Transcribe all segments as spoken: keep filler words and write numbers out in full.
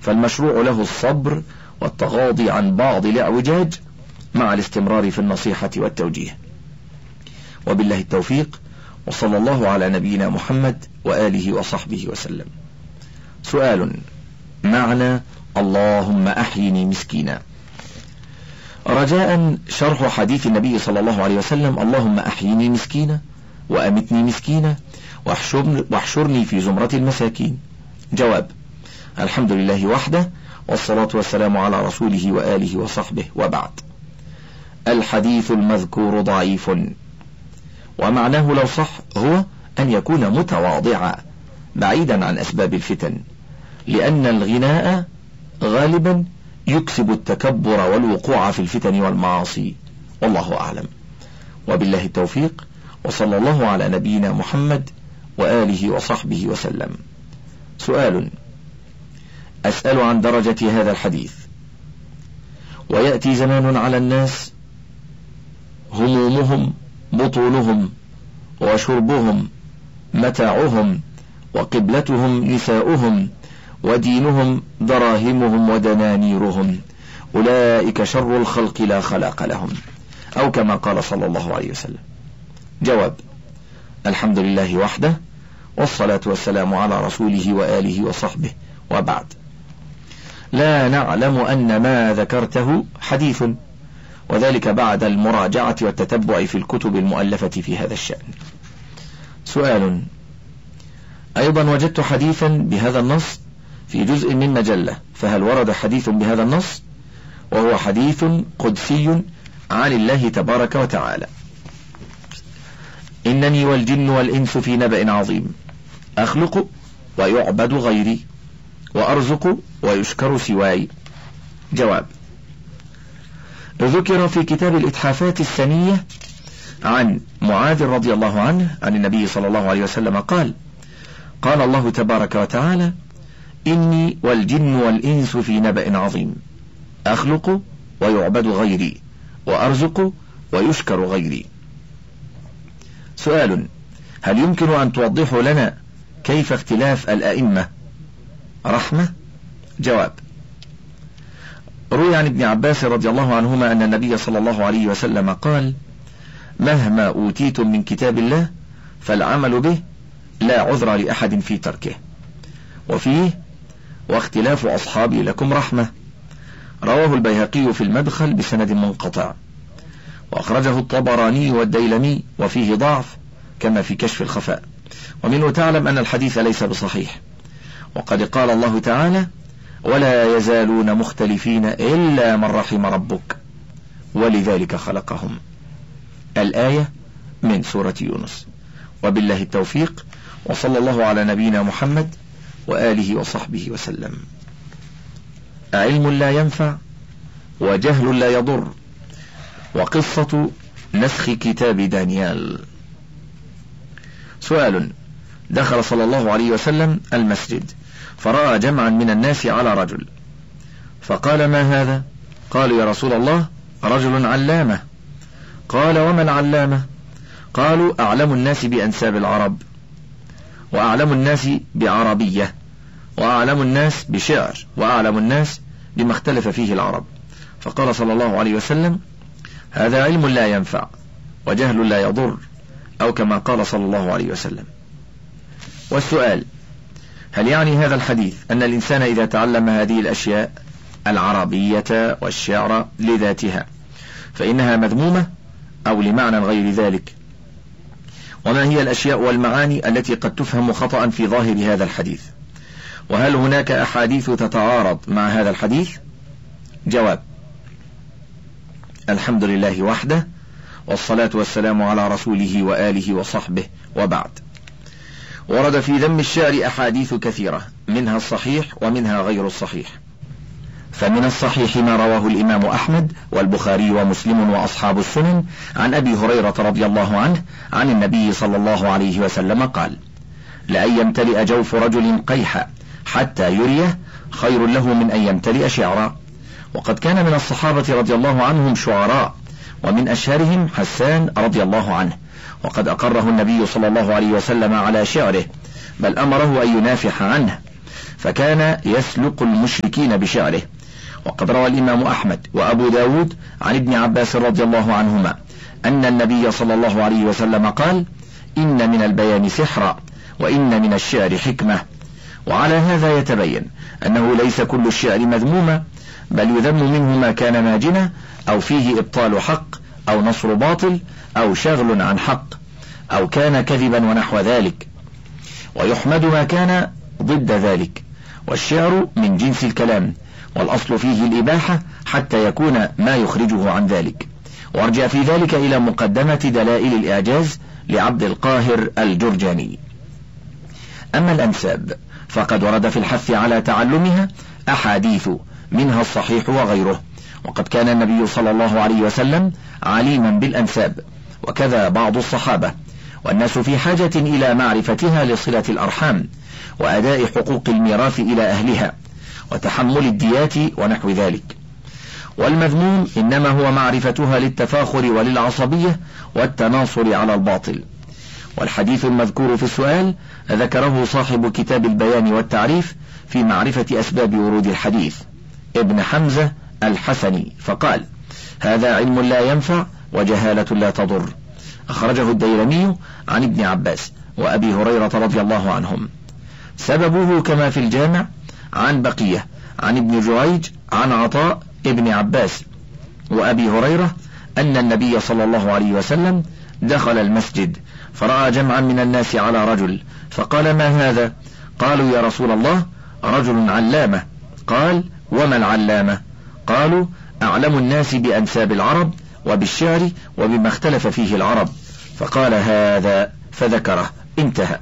فالمشروع له الصبر والتغاضي عن بعض الاعوجاج مع الاستمرار في النصيحة والتوجيه. وبالله التوفيق، وصلى الله على نبينا محمد وآله وصحبه وسلم. سؤال: معنى اللهم أحيني مسكينا؟ رجاء شرح حديث النبي صلى الله عليه وسلم: اللهم أحيني مسكينا وأمتني مسكينا واحشرني في زمرة المساكين. جواب: الحمد لله وحده، والصلاة والسلام على رسوله وآله وصحبه، وبعد. الحديث المذكور ضعيف، ومعناه لو صح هو أن يكون متواضعا بعيدا عن أسباب الفتن، لأن الغناء غالبا يكسب التكبر والوقوع في الفتن والمعاصي، والله أعلم. وبالله التوفيق، وصلى الله على نبينا محمد وآله وصحبه وسلم. سؤال: أسأل عن درجة هذا الحديث. ويأتي زمان على الناس همومهم بطونهم وشربهم متاعهم وقبلتهم نساؤهم ودينهم دراهمهم ودنانيرهم، أولئك شر الخلق لا خلاق لهم، أو كما قال صلى الله عليه وسلم. جواب: الحمد لله وحده، والصلاة والسلام على رسوله وآله وصحبه، وبعد. لا نعلم أن ما ذكرته حديث، وذلك بعد المراجعة والتتبع في الكتب المؤلفة في هذا الشأن. سؤال: أيضا وجدت حديثا بهذا النص في جزء من مجلة، فهل ورد حديث بهذا النص؟ وهو حديث قدسي عن الله تبارك وتعالى: إنني والجن والإنس في نبأ عظيم، أخلق ويعبد غيري، وأرزق ويشكر سواي. جواب: ذكر في كتاب الإتحافات السنية عن معاذ رضي الله عنه عن النبي صلى الله عليه وسلم قال: قال الله تبارك وتعالى: إني والجن والإنس في نبأ عظيم، أخلق ويعبد غيري، وأرزق ويشكر غيري. سؤال: هل يمكن أن توضحوا لنا كيف اختلاف الأئمة رحمة؟ جواب: روي عن ابن عباس رضي الله عنهما أن النبي صلى الله عليه وسلم قال: مهما أوتيتم من كتاب الله فالعمل به لا عذر لأحد في تركه. وفيه: واختلاف أصحابي لكم رحمة. رواه البيهقي في المدخل بسند منقطع، وأخرجه الطبراني والديلمي، وفيه ضعف كما في كشف الخفاء، ومنه تعلم أن الحديث ليس بصحيح. وقد قال الله تعالى: ولا يزالون مختلفين إلا من رحم ربك ولذلك خلقهم. الآية من سورة يونس. وبالله التوفيق، وصلى الله على نبينا محمد وآله وصحبه وسلم. علم لا ينفع وجهل لا يضر، وقصة نسخ كتاب دانيال. سؤال: دخل صلى الله عليه وسلم المسجد فرأى جمعا من الناس على رجل، فقال: ما هذا؟ قالوا: يا رسول الله، رجل علامة. قال: وما العلامة؟ قالوا: أعلم الناس بأنساب العرب، وأعلم الناس بعربية، وأعلم الناس بشعر، وأعلم الناس بما اختلف فيه العرب. فقال صلى الله عليه وسلم: هذا علم لا ينفع وجهل لا يضر، أو كما قال صلى الله عليه وسلم. والسؤال: هل يعني هذا الحديث أن الإنسان إذا تعلم هذه الأشياء العربية والشعر لذاتها فإنها مذمومة، أو لمعنى غير ذلك؟ وما هي الأشياء والمعاني التي قد تفهم خطأ في ظاهر هذا الحديث؟ وهل هناك أحاديث تتعارض مع هذا الحديث؟ جواب: الحمد لله وحده، والصلاة والسلام على رسوله وآله وصحبه، وبعد. ورد في ذم الشعر أحاديث كثيرة، منها الصحيح ومنها غير الصحيح. فمن الصحيح ما رواه الإمام أحمد والبخاري ومسلم وأصحاب السنن عن أبي هريرة رضي الله عنه عن النبي صلى الله عليه وسلم قال: لأن يمتلئ جوف رجل قيحا حتى يريه خير له من أن يمتلئ شعرا. وقد كان من الصحابة رضي الله عنهم شعراء، ومن أشهرهم حسان رضي الله عنه، وقد أقره النبي صلى الله عليه وسلم على شعره، بل أمره أن ينافح عنه، فكان يسلق المشركين بشعره. وقد روى الإمام أحمد وأبو داود عن ابن عباس رضي الله عنهما أن النبي صلى الله عليه وسلم قال: إن من البيان سحرا وإن من الشعر حكمة. وعلى هذا يتبين أنه ليس كل الشعر مذموما، بل يذم منه ما كان ماجنا أو فيه إبطال حق أو نصر باطل أو شغل عن حق أو كان كذبا ونحو ذلك، ويحمد ما كان ضد ذلك. والشعر من جنس الكلام، والأصل فيه الإباحة حتى يكون ما يخرجه عن ذلك. وارجع في ذلك إلى مقدمة دلائل الإعجاز لعبد القاهر الجرجاني. أما الأنساب فقد ورد في الحث على تعلمها أحاديث، منها الصحيح وغيره، وقد كان النبي صلى الله عليه وسلم عليما بالأنساب، وكذا بعض الصحابة، والناس في حاجة إلى معرفتها لصلة الأرحام وأداء حقوق الميراث إلى أهلها وتحمل الديات ونحو ذلك. والمذموم إنما هو معرفتها للتفاخر وللعصبية والتناصر على الباطل. والحديث المذكور في السؤال ذكره صاحب كتاب البيان والتعريف في معرفة أسباب ورود الحديث، ابن حمزة الحسني، فقال: هذا علم لا ينفع وجهالة لا تضر. أخرجه الديلمي عن ابن عباس وأبي هريرة رضي الله عنهم. سببه كما في الجامع عن بقية عن ابن جريج عن عطاء ابن عباس وأبي هريرة أن النبي صلى الله عليه وسلم دخل المسجد فرأى جمعا من الناس على رجل، فقال: ما هذا؟ قالوا: يا رسول الله، رجل علامة. قال: وما العلامة؟ قالوا: أعلم الناس بأنساب العرب وبالشعر وبما اختلف فيه العرب. فقال: هذا، فذكره، انتهى.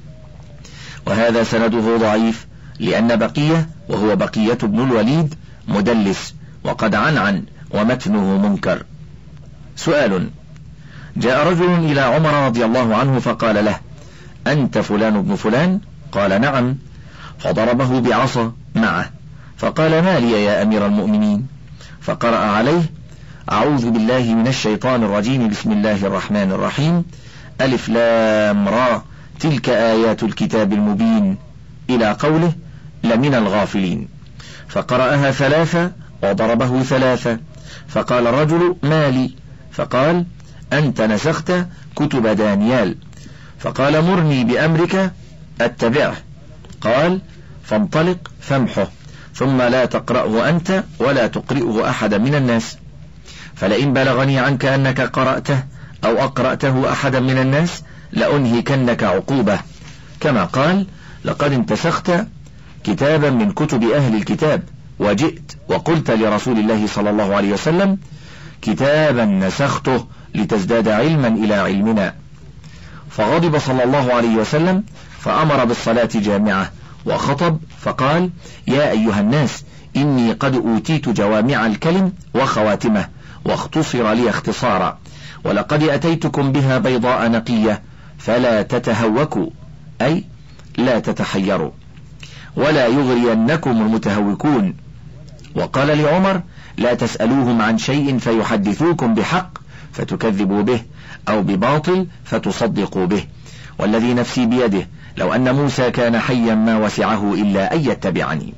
وهذا سنده ضعيف، لأن بقية وهو بقية بن الوليد مدلس وقد عنعن ومتنه منكر. سؤال: جاء رجل إلى عمر رضي الله عنه فقال له: أنت فلان بن فلان؟ قال: نعم. فضربه بعصا معه، فقال: ما لي يا أمير المؤمنين؟ فقرأ عليه: أعوذ بالله من الشيطان الرجيم، بسم الله الرحمن الرحيم، ألف لام را، تلك آيات الكتاب المبين، إلى قوله: لمن الغافلين. فقرأها ثلاثة وضربه ثلاثة. فقال الرجل: ما لي؟ فقال: أنت نسخت كتب دانيال. فقال: مرني بأمرك أتبعه. قال: فانطلق فامحه، ثم لا تقرأه أنت ولا تقرئه أحدا من الناس، فلئن بلغني عنك أنك قرأته أو أقرأته أحدا من الناس لأنهكنك عقوبة، كما قال: لقد انتسخت كتابا من كتب أهل الكتاب وجئت وقلت لرسول الله صلى الله عليه وسلم: كتابا نسخته لتزداد علما إلى علمنا. فغضب صلى الله عليه وسلم فأمر بالصلاة جامعة وخطب فقال: يا أيها الناس، إني قد أوتيت جوامع الكلم وخواتمه واختصر لي اختصارا، ولقد أتيتكم بها بيضاء نقية، فلا تتهوكوا، أي لا تتحيروا، ولا يغرينكم المتهوكون. وقال لعمر: لا تسألوهم عن شيء فيحدثوكم بحق فتكذبوا به، أو بباطل فتصدقوا به، والذي نفسي بيده لو أن موسى كان حيا ما وسعه إلا أن يتبعني.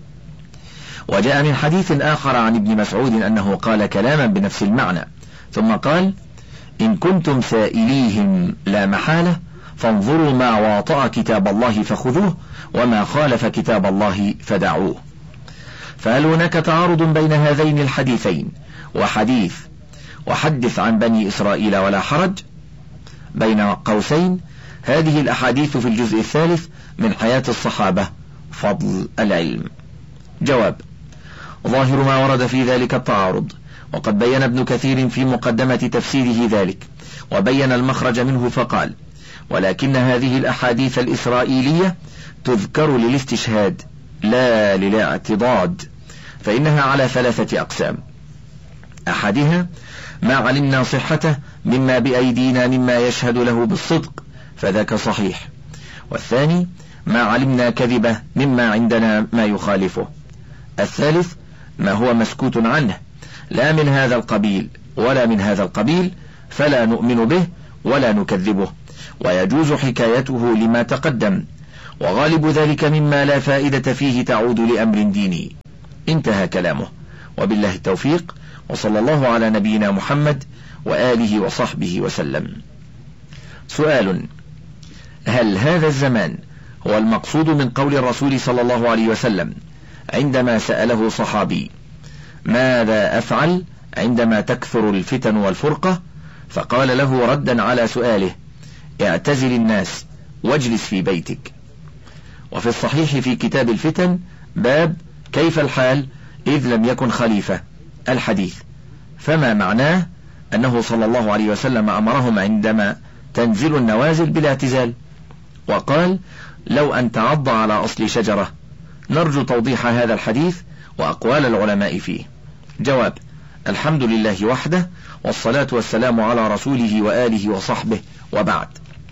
وجاء من حديث آخر عن ابن مسعود أنه قال كلاما بنفس المعنى، ثم قال: إن كنتم سائليهم لا محالة فانظروا ما واطأ كتاب الله فخذوه، وما خالف كتاب الله فدعوه. فهل هناك تعارض بين هذين الحديثين وحديث وحدث عن بني إسرائيل ولا حرج؟ بين قوسين، هذه الأحاديث في الجزء الثالث من حياة الصحابة، فضل العلم. جواب: ظاهر ما ورد في ذلك التعارض، وقد بين ابن كثير في مقدمة تفسيره ذلك، وبين المخرج منه فقال: ولكن هذه الأحاديث الإسرائيلية تذكر للاستشهاد لا للاعتضاد، فإنها على ثلاثة أقسام: أحدها ما علمنا صحته مما بأيدينا مما يشهد له بالصدق فذاك صحيح، والثاني ما علمنا كذبه مما عندنا ما يخالفه، الثالث ما هو مسكوت عنه لا من هذا القبيل ولا من هذا القبيل فلا نؤمن به ولا نكذبه، ويجوز حكايته لما تقدم، وغالب ذلك مما لا فائدة فيه تعود لأمر ديني. انتهى كلامه، وبالله التوفيق، وصلى الله على نبينا محمد وآله وصحبه وسلم. سؤال: هل هذا الزمان هو المقصود من قول الرسول صلى الله عليه وسلم عندما سأله صحابي: ماذا أفعل عندما تكثر الفتن والفرقة؟ فقال له ردا على سؤاله: اعتزل الناس واجلس في بيتك. وفي الصحيح في كتاب الفتن باب كيف الحال إذ لم يكن خليفة الحديث. فما معناه؟ أنه صلى الله عليه وسلم أمرهم عندما تنزل النوازل بالاعتزال، وقال: لو أن تعض على أصل شجرة. نرجو توضيح هذا الحديث وأقوال العلماء فيه. جواب: الحمد لله وحده، والصلاة والسلام على رسوله وآله وصحبه، وبعد.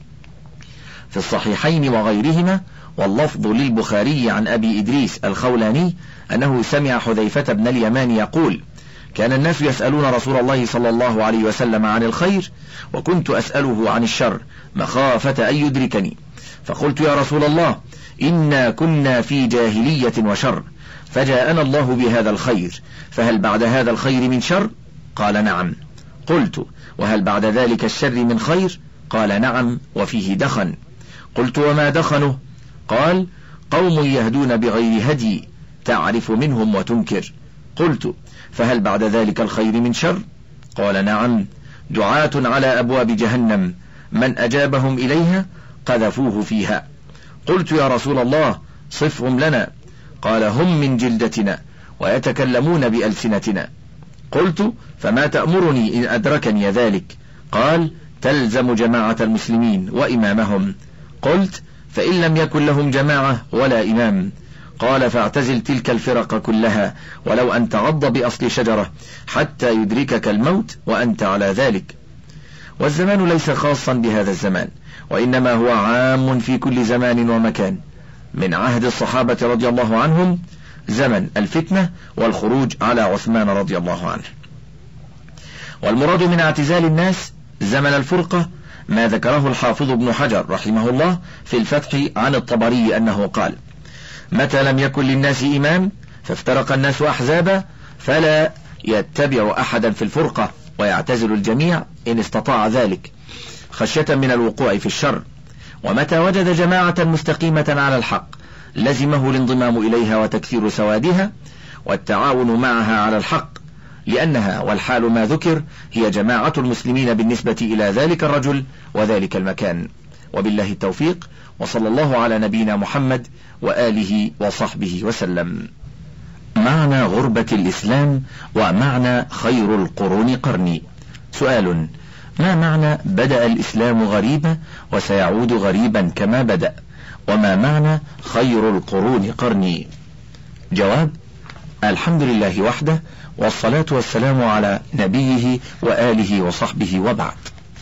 في الصحيحين وغيرهما واللفظ للبخاري عن أبي إدريس الخولاني أنه سمع حذيفة بن اليمان يقول: كان الناس يسألون رسول الله صلى الله عليه وسلم عن الخير، وكنت أسأله عن الشر مخافة أن يدركني، فقلت: يا رسول الله، إنا كنا في جاهلية وشر، فجاءنا الله بهذا الخير، فهل بعد هذا الخير من شر؟ قال: نعم. قلت: وهل بعد ذلك الشر من خير؟ قال: نعم، وفيه دخن. قلت: وما دخنه؟ قال: قوم يهدون بغير هدي، تعرف منهم وتنكر. قلت: فهل بعد ذلك الخير من شر؟ قال: نعم، دعاة على أبواب جهنم، من أجابهم إليها قذفوه فيها. قلت: يا رسول الله، صفهم لنا. قال: هم من جلدتنا ويتكلمون بألسنتنا. قلت: فما تأمرني إن أدركني ذلك؟ قال: تلزم جماعة المسلمين وإمامهم. قلت: فإن لم يكن لهم جماعة ولا إمام؟ قال: فاعتزل تلك الفرق كلها، ولو أن تعض بأصل شجرة حتى يدركك الموت وأنت على ذلك. والزمان ليس خاصا بهذا الزمان، وإنما هو عام في كل زمان ومكان. من عهد الصحابة رضي الله عنهم زمن الفتنة والخروج على عثمان رضي الله عنه. والمراد من اعتزال الناس زمن الفرقة ما ذكره الحافظ ابن حجر رحمه الله في الفتح عن الطبري أنه قال: متى لم يكن للناس إمام فافترق الناس أحزابا، فلا يتبع أحدا في الفرقة، ويعتزل الجميع إن استطاع ذلك خشية من الوقوع في الشر. ومتى وجد جماعة مستقيمة على الحق لزمه الانضمام إليها وتكثير سوادها والتعاون معها على الحق، لأنها والحال ما ذكر هي جماعة المسلمين بالنسبة إلى ذلك الرجل وذلك المكان. وبالله التوفيق، وصلى الله على نبينا محمد وآله وصحبه وسلم. معنى غربة الإسلام ومعنى خير القرون قرني. سؤال: ما معنى بدأ الإسلام غريبا وسيعود غريبا كما بدأ؟ وما معنى خير القرون قرني؟ جواب: الحمد لله وحده، والصلاة والسلام على نبيه وآله وصحبه، وبعد.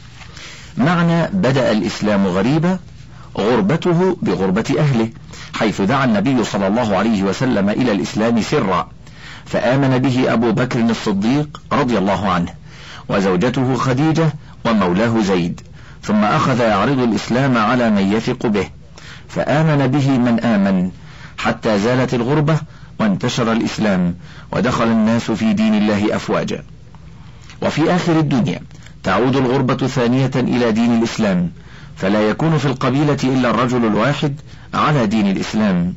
معنى بدأ الإسلام غريبا غربته بغربة أهله، حيث دعا النبي صلى الله عليه وسلم إلى الإسلام سرا، فآمن به أبو بكر الصديق رضي الله عنه وزوجته خديجة ومولاه زيد، ثم أخذ يعرض الإسلام على من يثق به، فآمن به من آمن حتى زالت الغربة وانتشر الإسلام ودخل الناس في دين الله أفواجا. وفي آخر الدنيا تعود الغربة ثانية إلى دين الإسلام، فلا يكون في القبيلة إلا الرجل الواحد على دين الإسلام.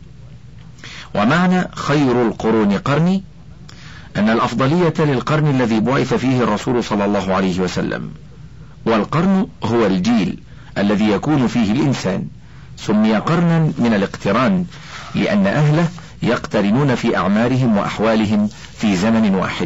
ومعنى خير القرون قرني أن الأفضلية للقرن الذي بعث فيه الرسول صلى الله عليه وسلم. والقرن هو الجيل الذي يكون فيه الإنسان، سمي قرنا من الاقتران لأن أهله يقترنون في أعمارهم وأحوالهم في زمن واحد.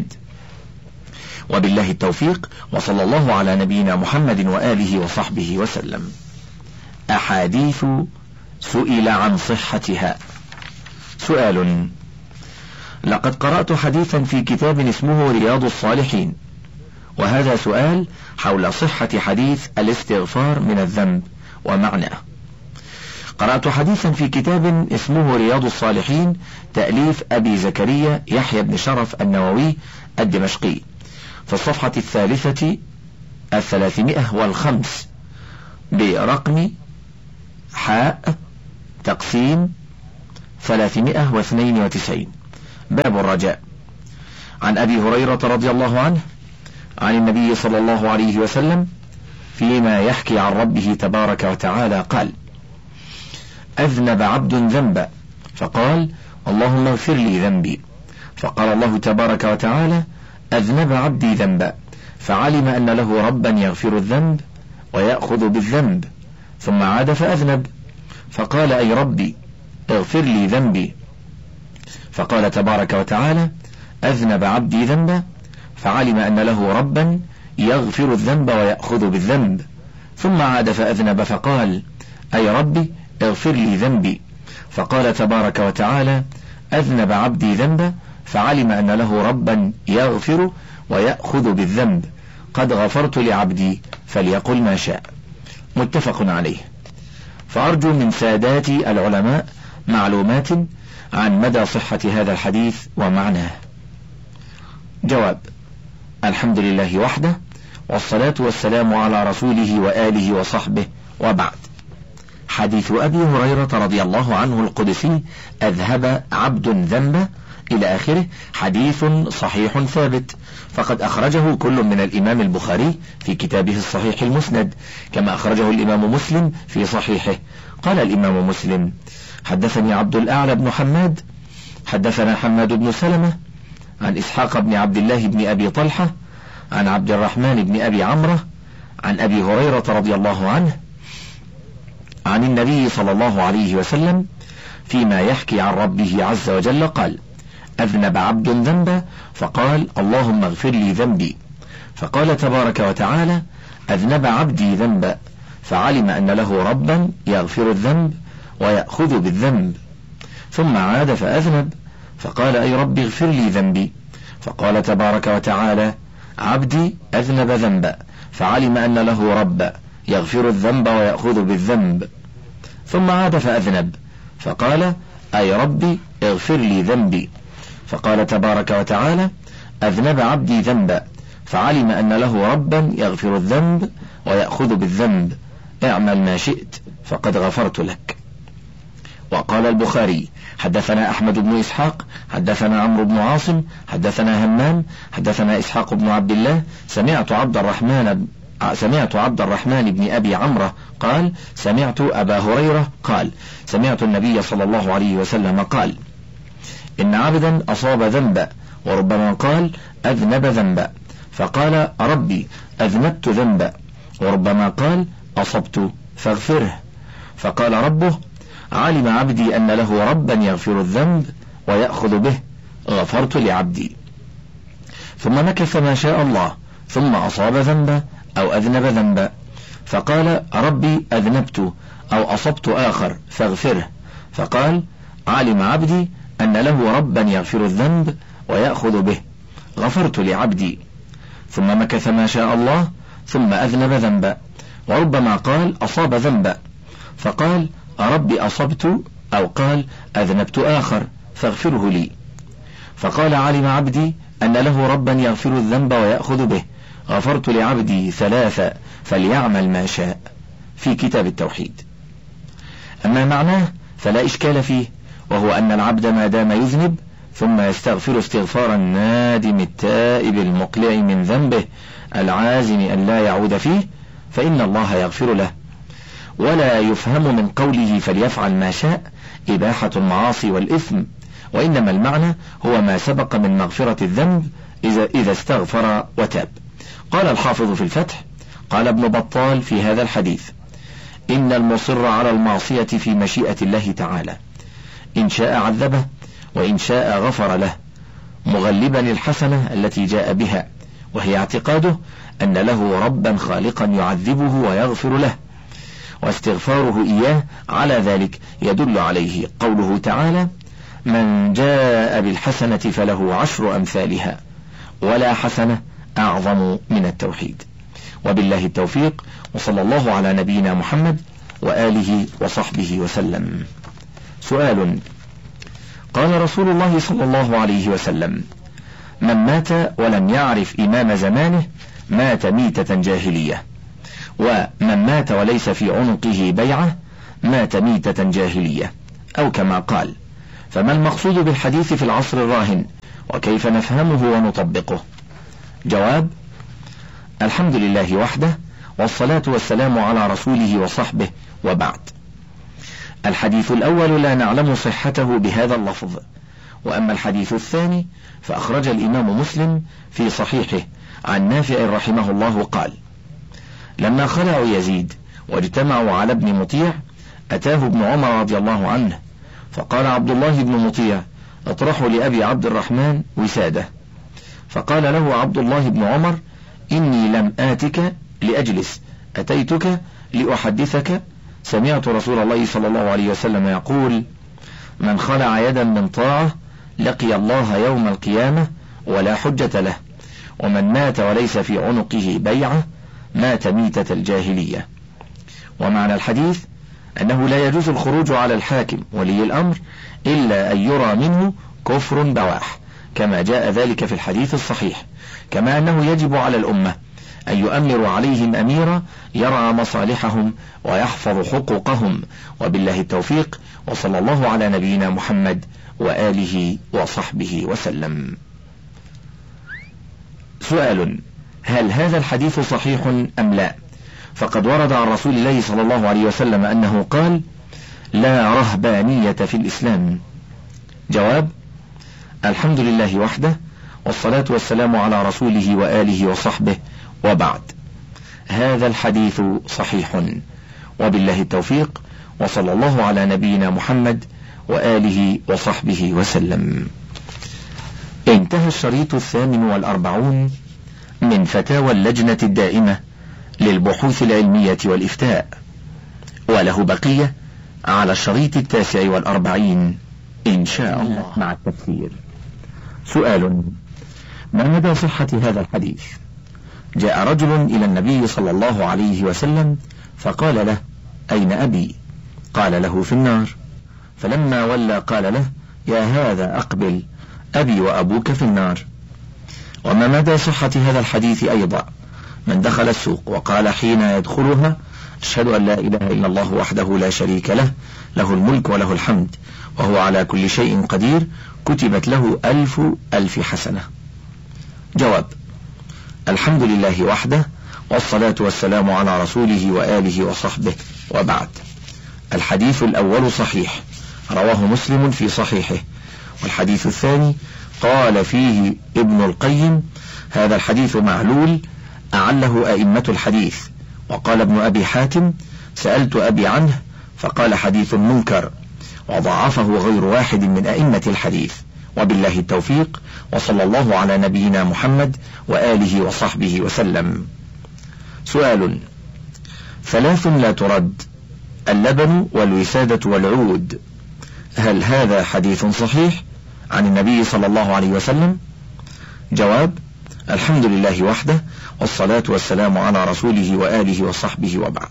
وبالله التوفيق، وصلى الله على نبينا محمد وآله وصحبه وسلم. أحاديث سئل عن صحتها. سؤال: لقد قرأت حديثا في كتاب اسمه رياض الصالحين، وهذا سؤال حول صحة حديث الاستغفار من الذنب ومعناه. قرأت حديثا في كتاب اسمه رياض الصالحين تأليف أبي زكريا يحيى بن شرف النووي الدمشقي في الصفحة الثالثة الثلاثمائة والخمس برقم حاء تقسيم ثلاثمائة واثنين وتسعين. باب الرجاء. عن أبي هريرة رضي الله عنه عن النبي صلى الله عليه وسلم فيما يحكي عن ربه تبارك وتعالى قال: أذنب عبد ذنبا فقال: اللهم اغفر لي ذنبي، فقال الله تبارك وتعالى: أذنب عبدي ذنبا، فعلم أن له ربا يغفر الذنب ويأخذ بالذنب، ثم عاد فأذنب، فقال: أي ربي اغفر لي ذنبي، فقال تبارك وتعالى: أذنب عبدي ذنبا، فعلم أن له ربا يغفر الذنب ويأخذ بالذنب، ثم عاد فأذنب، فقال: أي ربي اغفر لي ذنبي، فقال تبارك وتعالى: أذنب عبدي ذنبا، فعلم أن له ربا يغفر ويأخذ بالذنب، قد غفرت لعبدي فليقل ما شاء. متفق عليه. فأرجو من سادات العلماء معلومات عن مدى صحة هذا الحديث ومعناه. جواب: الحمد لله وحده، والصلاة والسلام على رسوله وآله وصحبه، وبعد. حديث أبي هريرة رضي الله عنه القدسي: أذهب عبد ذنبا إلى آخره، حديث صحيح ثابت، فقد أخرجه كل من الإمام البخاري في كتابه الصحيح المسند، كما أخرجه الإمام مسلم في صحيحه. قال الإمام مسلم: حدثني عبد الأعلى بن حماد حدثنا حماد بن سلمة عن إسحاق بن عبد الله بن أبي طلحة عن عبد الرحمن بن أبي عمرو عن أبي هريرة رضي الله عنه عن النبي صلى الله عليه وسلم فيما يحكي عن ربه عز وجل قال: أذنب عبد ذنبا فقال: اللهم اغفر لي ذنبي، فقال تبارك وتعالى: أذنب عبدي ذنبا، فعلم أن له ربا يغفر الذنب ويأخذ بالذنب، ثم عاد فأذنب، فقال: أي رب اغفر لي ذنبي، فقال تبارك وتعالى: عبدي أذنب ذنبا، فعلم أن له ربا يغفر الذنب ويأخذ بالذنب، ثم عاد فأذنب، فقال: أي ربي اغفر لي ذنبي، فقال تبارك وتعالى: أذنب عبدي ذنبا، فعلم أن له ربا يغفر الذنب ويأخذ بالذنب، اعمل ما شئت فقد غفرت لك. وقال البخاري: حدثنا أحمد بن إسحاق حدثنا عمرو بن عاصم حدثنا همام حدثنا إسحاق بن عبد الله سمعت عبد الرحمن سمعت عبد الرحمن بن أبي عمرو قال: سمعت أبا هريرة قال: سمعت النبي صلى الله عليه وسلم قال: إن عبدا أصاب ذنبا، وربما قال: أذنب ذنبا، فقال: ربي أذنبت ذنبا، وربما قال: أصبت فاغفره، فقال ربه: علم عبدي أن له ربا يغفر الذنب ويأخذ به، غفرت لعبدي. ثم مكث ما شاء الله، ثم أصاب ذنبا أو أذنب ذنبا، فقال: ربي أذنبت أو أصبت آخر فاغفره، فقال: علم عبدي أن له ربا يغفر الذنب ويأخذ به، غفرت لعبدي. ثم مكث ما شاء الله، ثم أذنب ذنبا، وربما قال: أصاب ذنبا، فقال: ربي أصبت أو قال: أذنبت آخر فاغفره لي، فقال: علم عبدي أن له ربا يغفر الذنب ويأخذ به، غفرت لعبدي ثلاثة فليعمل ما شاء، في كتاب التوحيد. أما معناه فلا إشكال فيه، وهو أن العبد ما دام يذنب ثم يستغفر استغفار النادم التائب المقلع من ذنبه العازم أن لا يعود فيه، فإن الله يغفر له. ولا يفهم من قوله فليفعل ما شاء إباحة المعاصي والإثم، وإنما المعنى هو ما سبق من مغفرة الذنب إذا, إذا استغفر وتاب. قال الحافظ في الفتح: قال ابن بطال في هذا الحديث: إن المصر على المعصية في مشيئة الله تعالى، إن شاء عذبه وإن شاء غفر له، مغلبا الحسنة التي جاء بها، وهي اعتقاده أن له ربا خالقا يعذبه ويغفر له، واستغفاره إياه على ذلك يدل عليه قوله تعالى: من جاء بالحسنة فله عشر أمثالها، ولا حسنة أعظم من التوحيد. وبالله التوفيق، وصلى الله على نبينا محمد وآله وصحبه وسلم. سؤال: قال رسول الله صلى الله عليه وسلم: من مات ولم يعرف إمام زمانه مات ميتة جاهلية، ومن مات وليس في عنقه بيعة مات ميتة جاهلية، أو كما قال. فما المقصود بالحديث في العصر الراهن، وكيف نفهمه ونطبقه؟ جواب: الحمد لله وحده، والصلاة والسلام على رسوله وصحبه، وبعد. الحديث الأول لا نعلم صحته بهذا اللفظ، وأما الحديث الثاني فأخرج الإمام مسلم في صحيحه عن نافع رحمه الله قال: لما خلعوا يزيد واجتمعوا على ابن مطيع أتاه ابن عمر رضي الله عنه فقال عبد الله بن مطيع: اطرحوا لأبي عبد الرحمن وسادة. فقال له عبد الله بن عمر: إني لم آتك لأجلس، أتيتك لأحدثك. سمعت رسول الله صلى الله عليه وسلم يقول: من خلع يدا من طاعة لقي الله يوم القيامة ولا حجة له، ومن مات وليس في عنقه بيعة مات ميتة الجاهلية. ومعنى الحديث أنه لا يجوز الخروج على الحاكم ولي الأمر إلا أن يرى منه كفر بواح، كما جاء ذلك في الحديث الصحيح، كما أنه يجب على الأمة أن يؤمروا عليهم أميرا يرعى مصالحهم ويحفظ حقوقهم. وبالله التوفيق، وصلى الله على نبينا محمد وآله وصحبه وسلم. سؤال: هل هذا الحديث صحيح أم لا؟ فقد ورد عن رسول الله صلى الله عليه وسلم أنه قال: لا رهبانية في الإسلام. جواب: الحمد لله وحده، والصلاة والسلام على رسوله وآله وصحبه، وبعد. هذا الحديث صحيح، وبالله التوفيق، وصلى الله على نبينا محمد وآله وصحبه وسلم. انتهى الشريط الثامن والأربعون من فتاوى اللجنة الدائمة للبحوث العلمية والإفتاء، وله بقية على الشريط التاسع والأربعين إن شاء الله مع التفسير. سؤال: ما مدى صحة هذا الحديث؟ جاء رجل إلى النبي صلى الله عليه وسلم فقال له: أين أبي؟ قال له: في النار. فلما ولى قال له: يا هذا أقبل، أبي وأبوك في النار. وما مدى صحة هذا الحديث أيضا؟ من دخل السوق وقال حين يدخلها: أشهد أن لا إله إلا الله وحده لا شريك له، له الملك وله الحمد وهو على كل شيء قدير، كتبت له ألف ألف حسنة. جواب: الحمد لله وحده، والصلاة والسلام على رسوله وآله وصحبه، وبعد. الحديث الأول صحيح، رواه مسلم في صحيحه. والحديث الثاني قال فيه ابن القيم: هذا الحديث معلول أعله أئمة الحديث. وقال ابن أبي حاتم: سألت أبي عنه فقال حديث منكر، وضعفه غير واحد من أئمة الحديث. وبالله التوفيق، وصلى الله على نبينا محمد وآله وصحبه وسلم. سؤال: ثلاث لا ترد: اللبن والوسادة والعود، هل هذا حديث صحيح عن النبي صلى الله عليه وسلم؟ جواب: الحمد لله وحده، والصلاة والسلام على رسوله وآله وصحبه، وبعد.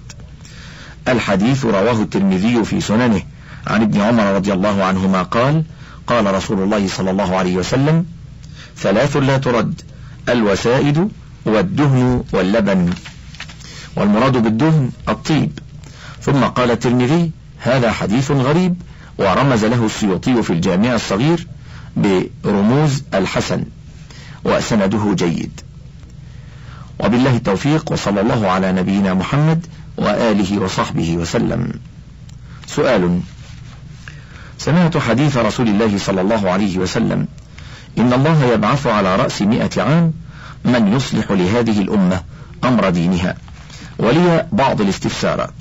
الحديث رواه الترمذي في سننه عن ابن عمر رضي الله عنهما قال: قال رسول الله صلى الله عليه وسلم: ثلاث لا ترد: الوسائد والدهن واللبن. والمراد بالدهن الطيب. ثم قال الترمذي: هذا حديث غريب، ورمز له السيوطي في الجامع الصغير برموز الحسن، وسنده جيد. وبالله التوفيق، وصلى الله على نبينا محمد وآله وصحبه وسلم. سؤال: سمعت حديث رسول الله صلى الله عليه وسلم: إن الله يبعث على رأس مئة عام من يصلح لهذه الأمة أمر دينها. ولي بعض الاستفسارات.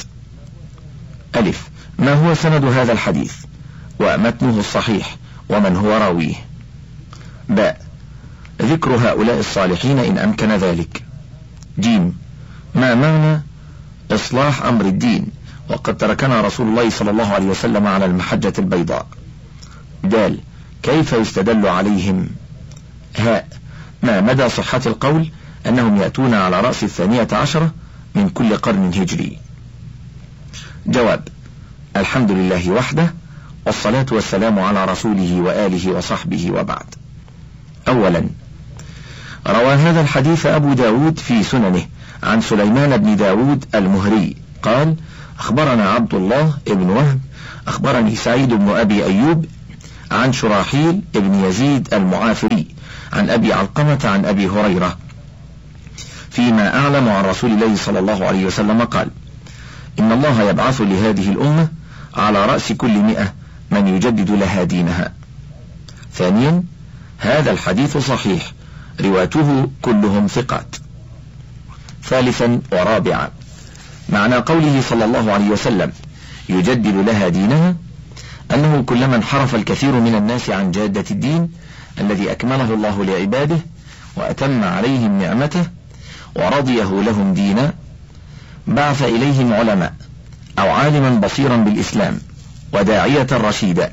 ألف: ما هو سند هذا الحديث؟ ومتنه الصحيح؟ ومن هو راويه؟ باء: ذكر هؤلاء الصالحين إن أمكن ذلك. جيم: ما معنى إصلاح أمر الدين وقد تركنا رسول الله صلى الله عليه وسلم على المحجة البيضاء؟ دال: كيف يستدل عليهم؟ هاء: ما مدى صحة القول أنهم يأتون على رأس الثانية عشرة من كل قرن هجري؟ جواب: الحمد لله وحده، والصلاة والسلام على رسوله وآله وصحبه، وبعد. أولا، روى هذا الحديث أبو داود في سننه عن سليمان بن داود المهري قال: أخبرنا عبد الله ابن وهب أخبرني سعيد بن أبي أيوب عن شراحيل ابن يزيد المعافري عن أبي علقمة عن أبي هريرة فيما أعلم عن رسول الله صلى الله عليه وسلم قال: إن الله يبعث لهذه الأمة على رأس كل مئة من يجدد لها دينها. ثانيا، هذا الحديث صحيح، رواته كلهم ثقات. ثالثا ورابعا، معنى قوله صلى الله عليه وسلم يجدد لها دينها أنه كلما انحرف الكثير من الناس عن جادة الدين الذي أكمله الله لعباده وأتم عليهم نعمته ورضيه لهم دينا، بعث إليهم علماء أو عالما بصيرا بالإسلام وداعية رشيدا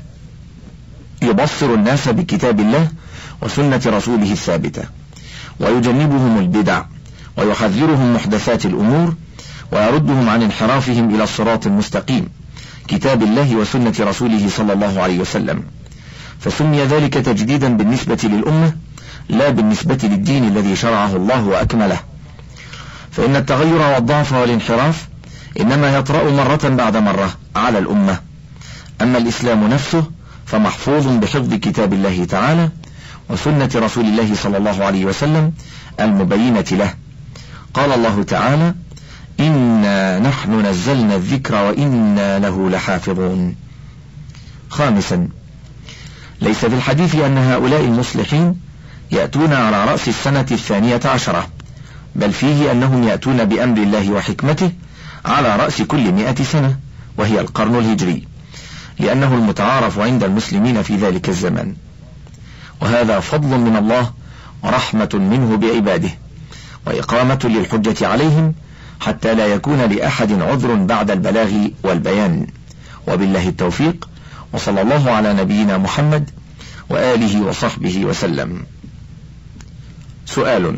يبصر الناس بكتاب الله وسنة رسوله الثابتة، ويجنبهم البدع ويحذرهم محدثات الأمور ويردهم عن انحرافهم إلى الصراط المستقيم كتاب الله وسنة رسوله صلى الله عليه وسلم. فسمي ذلك تجديدا بالنسبة للأمة لا بالنسبة للدين الذي شرعه الله وأكمله، فإن التغير والضعف والانحراف إنما يطرأ مرة بعد مرة على الأمة. أما الإسلام نفسه فمحفوظ بحفظ كتاب الله تعالى وسنة رسول الله صلى الله عليه وسلم المبينة له. قال الله تعالى: إنا نحن نزلنا الذكر وإنا له لحافظون. خامسا، ليس في الحديث أن هؤلاء المصلحين يأتون على رأس السنة الثانية عشرة، بل فيه أنهم يأتون بأمر الله وحكمته على رأس كل مئة سنة، وهي القرن الهجري، لأنه المتعارف عند المسلمين في ذلك الزمن، وهذا فضل من الله ورحمة منه بعباده وإقامة للحجة عليهم حتى لا يكون لأحد عذر بعد البلاغ والبيان. وبالله التوفيق، وصلى الله على نبينا محمد وآله وصحبه وسلم. سؤال: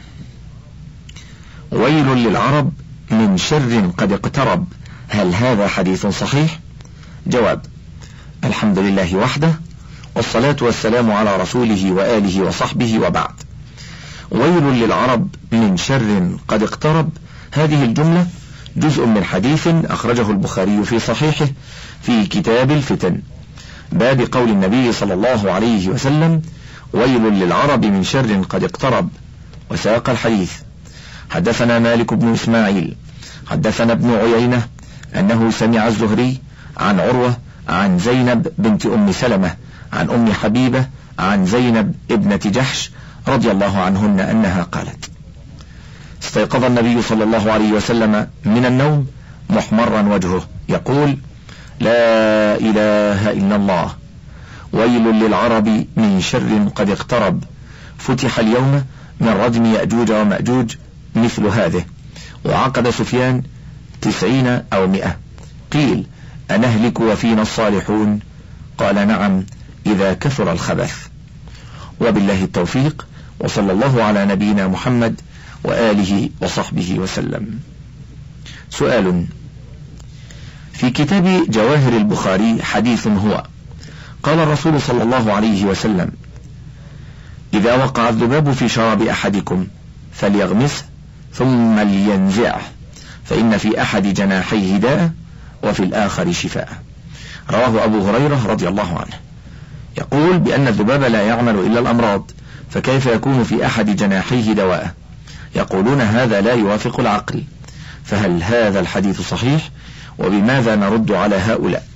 ويل للعرب من شر قد اقترب، هل هذا حديث صحيح؟ جواب: الحمد لله وحده، والصلاة والسلام على رسوله وآله وصحبه، وبعد. ويل للعرب من شر قد اقترب، هذه الجملة جزء من حديث أخرجه البخاري في صحيحه في كتاب الفتن، باب قول النبي صلى الله عليه وسلم: ويل للعرب من شر قد اقترب، وساق الحديث. حدثنا مالك بن إسماعيل حدثنا ابن عيينة أنه سمع الزهري عن عروة عن زينب بنت أم سلمة عن أم حبيبة عن زينب ابنة جحش رضي الله عنهن أنها قالت: استيقظ النبي صلى الله عليه وسلم من النوم محمرا وجهه يقول: لا إله إلا الله، ويل للعرب من شر قد اقترب، فتح اليوم من ردم يأجوج ومأجوج مثل هذه، وعقد سفيان تسعين أو مئة. قيل: أنهلك وفينا الصالحون؟ قال: نعم، إذا كثر الخبث. وبالله التوفيق، وصلى الله على نبينا محمد وآله وصحبه وسلم. سؤال: في كتاب جواهر البخاري حديث هو: قال الرسول صلى الله عليه وسلم: إذا وقع الذباب في شراب أحدكم فليغمسه ثم لينزعه، فإن في أحد جناحيه داء وفي الآخر شفاء. رواه أبو هريرة رضي الله عنه، يقول بأن الذباب لا يعمل إلا الأمراض، فكيف يكون في أحد جناحيه دواء؟ يقولون هذا لا يوافق العقل، فهل هذا الحديث صحيح؟ وبماذا نرد على هؤلاء؟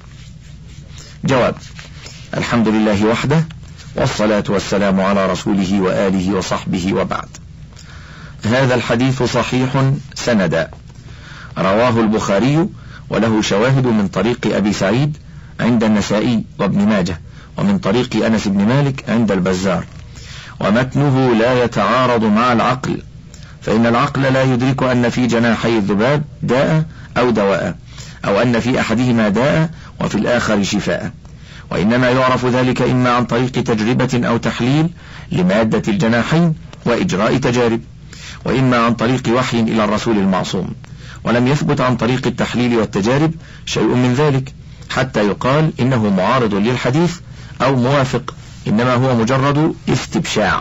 جواب: الحمد لله وحده، والصلاة والسلام على رسوله وآله وصحبه، وبعد. هذا الحديث صحيح سندا، رواه البخاري وله شواهد من طريق أبي سعيد عند النسائي وابن ماجه، ومن طريق أنس بن مالك عند البزار، ومتنه لا يتعارض مع العقل، فإن العقل لا يدرك أن في جناحي الذباب داء أو دواء، أو أن في أحدهما داء وفي الآخر شفاء، وإنما يعرف ذلك إما عن طريق تجربة أو تحليل لمادة الجناحين وإجراء تجارب، وإما عن طريق وحي إلى الرسول المعصوم، ولم يثبت عن طريق التحليل والتجارب شيء من ذلك حتى يقال إنه معارض للحديث أو موافق، إنما هو مجرد استبشاع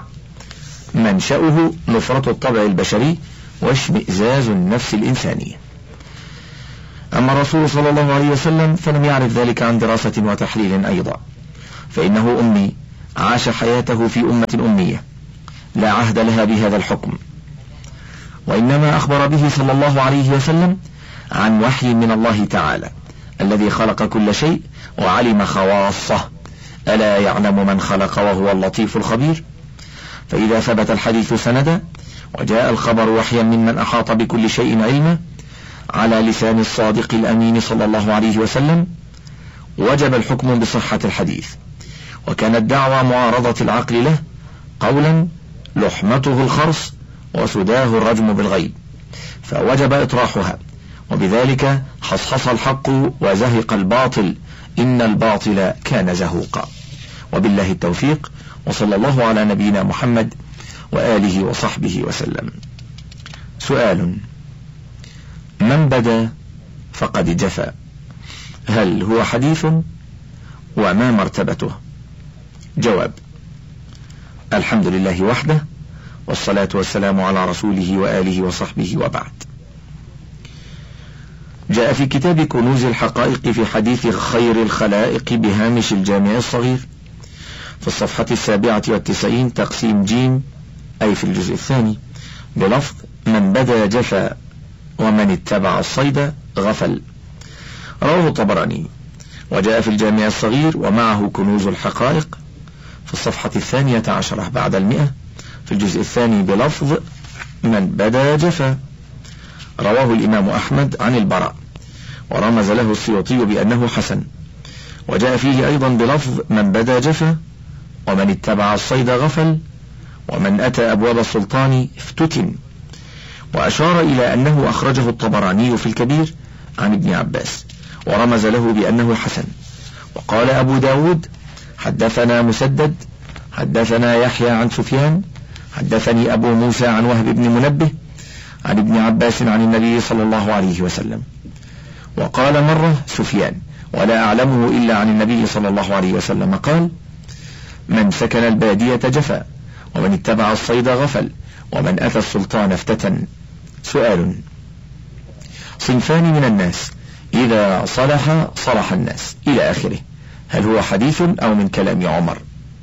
منشأه نفرة الطبع البشري واشمئزاز النفس الإنسانية. أما الرسول صلى الله عليه وسلم فلم يعرف ذلك عن دراسة وتحليل أيضا، فإنه أمي عاش حياته في أمة أمية لا عهد لها بهذا الحكم، وإنما أخبر به صلى الله عليه وسلم عن وحي من الله تعالى الذي خلق كل شيء وعلم خواصه، ألا يعلم من خلق وهو اللطيف الخبير. فإذا ثبت الحديث سندا وجاء الخبر وحيا ممن أحاط بكل شيء علما على لسان الصادق الأمين صلى الله عليه وسلم، وجب الحكم بصحة الحديث، وكانت دعوى معارضة العقل له قولا لحمته الخرص وسداه الرجم بالغيب، فوجب إطراحها، وبذلك حصحص الحق وزهق الباطل، إن الباطل كان زهوقا. وبالله التوفيق، وصلى الله على نبينا محمد وآله وصحبه وسلم. سؤال: من بدا فقد جفا، هل هو حديث وما مرتبته؟ جواب: الحمد لله وحده، والصلاة والسلام على رسوله وآله وصحبه، وبعد. جاء في كتاب كنوز الحقائق في حديث خير الخلائق بهامش الجامع الصغير في الصفحة السابعة والتسعين تقسيم جيم، أي في الجزء الثاني، بلفظ من بدا جفا ومن اتبع الصيد غفل، رواه الطبراني. وجاء في الجامع الصغير ومعه كنوز الحقائق في الصفحة الثانية عشرة بعد المئة في الجزء الثاني بلفظ من بدا جفا، رواه الإمام أحمد عن البراء، ورمز له السيوطي بأنه حسن. وجاء فيه أيضا بلفظ من بدا جفا ومن اتبع الصيد غفل ومن أتى أبواب السلطان افتتن، وأشار إلى أنه أخرجه الطبراني في الكبير عن ابن عباس، ورمز له بأنه حسن. وقال أبو داود حدثنا مسدد حدثنا يحيى عن سفيان حدثني أبو موسى عن وهب بن منبه عن ابن عباس عن النبي صلى الله عليه وسلم. وقال مرة سفيان ولا أعلمه إلا عن النبي صلى الله عليه وسلم قال: من سكن البادية جفا ومن اتبع الصيد غفل ومن أتى السلطان افتتن. سؤال: صنفان من الناس إذا صلح صلح الناس إلى آخره، هل هو حديث أو من كلام عمر؟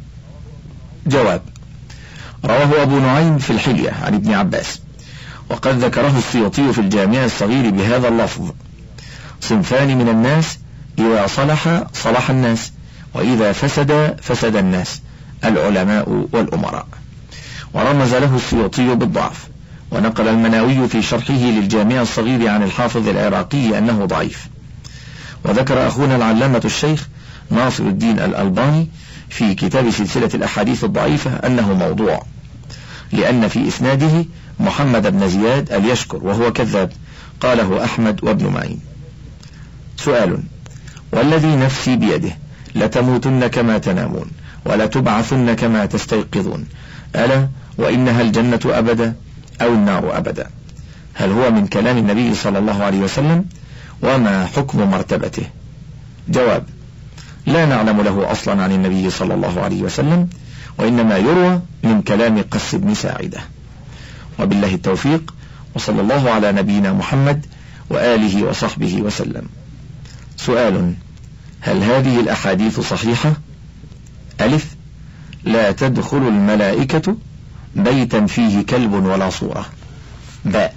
جواب: رواه أبو نعيم في الحلية عن ابن عباس، وقد ذكره السيوطي في الجامع الصغير بهذا اللفظ: صنفان من الناس إذا صلح صلح الناس وإذا فسد فسد الناس، العلماء والأمراء. ورمز له السيوطي بالضعف، ونقل المناوي في شرحه للجامع الصغير عن الحافظ العراقي أنه ضعيف. وذكر أخونا العلامة الشيخ ناصر الدين الألباني في كتاب سلسلة الأحاديث الضعيفة أنه موضوع، لأن في إسناده محمد بن زياد اليشكر وهو كذاب، قاله أحمد وابن معين. سؤال: والذي نفسي بيده لتموتن كما تنامون ولتبعثن كما تستيقظون، ألا وإنها الجنة أبدا أو النار أبدا، هل هو من كلام النبي صلى الله عليه وسلم؟ وما حكم مرتبته؟ جواب: لا نعلم له أصلا عن النبي صلى الله عليه وسلم، وإنما يروى من كلام قس بن ساعدة. وبالله التوفيق، وصلى الله على نبينا محمد وآله وصحبه وسلم. سؤال: هل هذه الأحاديث صحيحة؟ ألف: لا تدخل الملائكة بيتا فيه كلب ولا صورة. باء: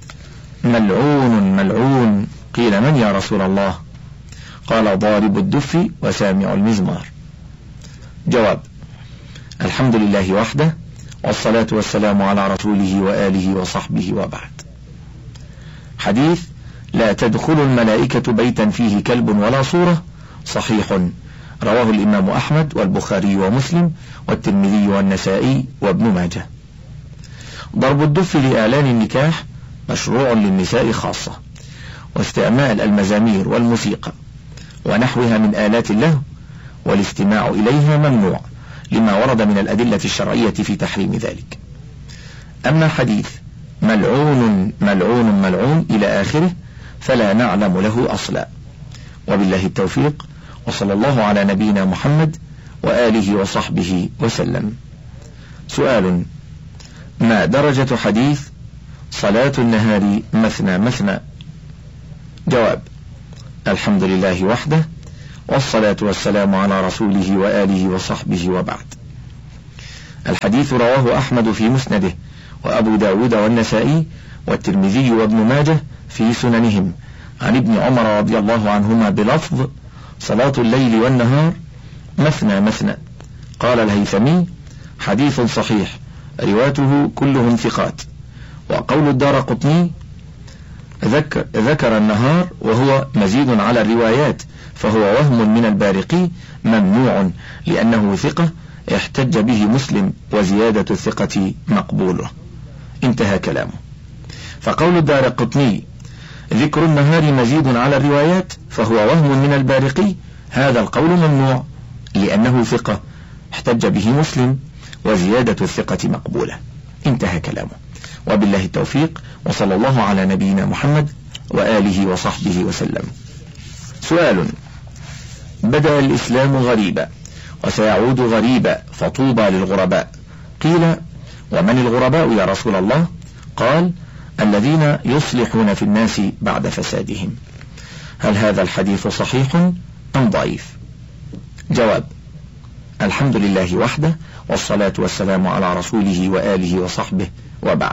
ملعون ملعون، قيل من يا رسول الله؟ قال: ضارب الدف وسامع المزمار. جواب: الحمد لله وحده، والصلاة والسلام على رسوله وآله وصحبه، وبعد. حديث لا تدخل الملائكة بيتا فيه كلب ولا صورة صحيح، رواه الإمام أحمد والبخاري ومسلم والترمذي والنسائي وابن ماجه. ضرب الدف لإعلان النكاح مشروع للنساء خاصة، واستعمال المزامير والموسيقى ونحوها من آلات اللهو والاستماع إليها ممنوع، لما ورد من الأدلة الشرعية في تحريم ذلك. أما حديث ملعون ملعون ملعون إلى آخره فلا نعلم له أصلا. وبالله التوفيق، وصلى الله على نبينا محمد وآله وصحبه وسلم. سؤال: ما درجة حديث صلاة النهار مثنى مثنى؟ جواب: الحمد لله وحده، والصلاة والسلام على رسوله وآله وصحبه، وبعد. الحديث رواه أحمد في مسنده، وأبو داود والنسائي والترمذي وابن ماجه في سننهم، عن ابن عمر رضي الله عنهما بلفظ: صلاة الليل والنهار مثنى مثنى. قال الهيثمي: حديث صحيح، رواته كلهم ثقات. وقول الدارقطني: ذكر, ذكر النهار وهو مزيد على الروايات، فهو وهم من البارقي ممنوع، لأنه ثقة احتج به مسلم، وزيادة الثقة مقبولة. انتهى كلامه. فقول الدارقطني: ذكر النهار مزيد على الروايات، فهو وهم من البارقي، هذا القول ممنوع، لأنه ثقة احتج به مسلم، وزيادة الثقة مقبولة. انتهى كلامه. وبالله التوفيق، وصلى الله على نبينا محمد وآله وصحبه وسلم. سؤال: بدأ الإسلام غريبا وسيعود غريبا، فطوبى للغرباء. قيل: ومن الغرباء يا رسول الله؟ قال: الذين يصلحون في الناس بعد فسادهم. هل هذا الحديث صحيح أم ضعيف؟ جواب: الحمد لله وحده، والصلاة والسلام على رسوله وآله وصحبه، وبعد.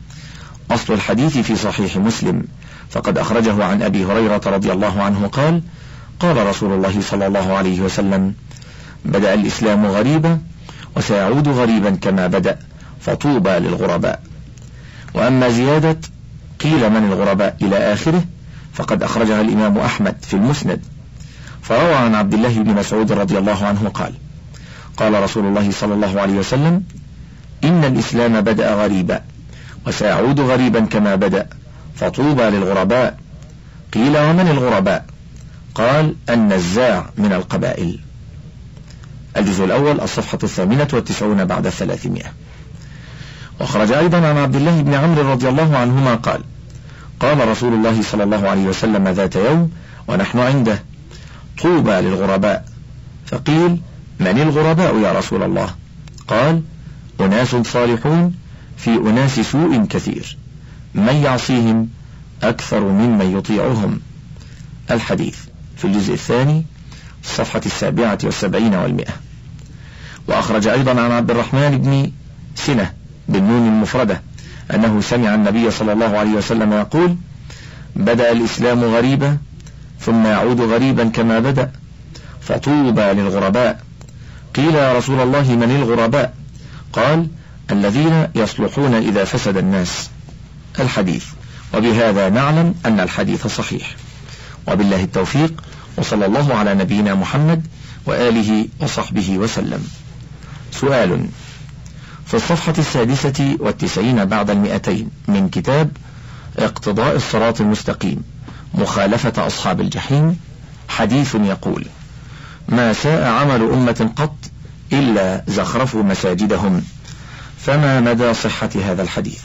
أصل الحديث في صحيح مسلم، فقد أخرجه عن أبي هريرة رضي الله عنه قال: قال رسول الله صلى الله عليه وسلم: بدأ الإسلام غريبا وسيعود غريبا كما بدأ، فطوبى للغرباء. وأما زيادة قيل من الغرباء إلى آخره، فقد أخرجها الإمام أحمد في المسند، فروى عن عبد الله بن مسعود رضي الله عنه قال: قال رسول الله صلى الله عليه وسلم: إن الإسلام بدأ غريبا وسيعود غريبا كما بدأ، فطوبى للغرباء. قيل: ومن الغرباء؟ قال: النزاع من القبائل. الجزء الأول، الصفحة الثامنة والتسعون بعد الثلاثمائة. وخرج أيضا عن عبد الله بن عمرو رضي الله عنهما قال: قال رسول الله صلى الله عليه وسلم ذات يوم ونحن عنده: طوبى للغرباء. فقيل: من الغرباء يا رسول الله؟ قال: أناس صالحون في أناس سوء كثير، من يعصيهم أكثر ممن يطيعهم. الحديث في الجزء الثاني، الصفحة السابعة والسبعين والمئة. وأخرج أيضا عن عبد الرحمن بن سنة بالنون المفردة أنه سمع النبي صلى الله عليه وسلم يقول: بدأ الإسلام غريبا ثم يعود غريبا كما بدأ، فطوبى للغرباء. قيل: يا رسول الله من الغرباء؟ قال: الذين يصلحون إذا فسد الناس. الحديث. وبهذا نعلم أن الحديث صحيح. وبالله التوفيق، وصلى الله على نبينا محمد وآله وصحبه وسلم. سؤال: في الصفحة السادسة والتسعين بعد المئتين من كتاب اقتضاء الصراط المستقيم مخالفة أصحاب الجحيم، حديث يقول: ما ساء عمل أمة قط إلا زخرفوا مساجدهم، فما مدى صحة هذا الحديث؟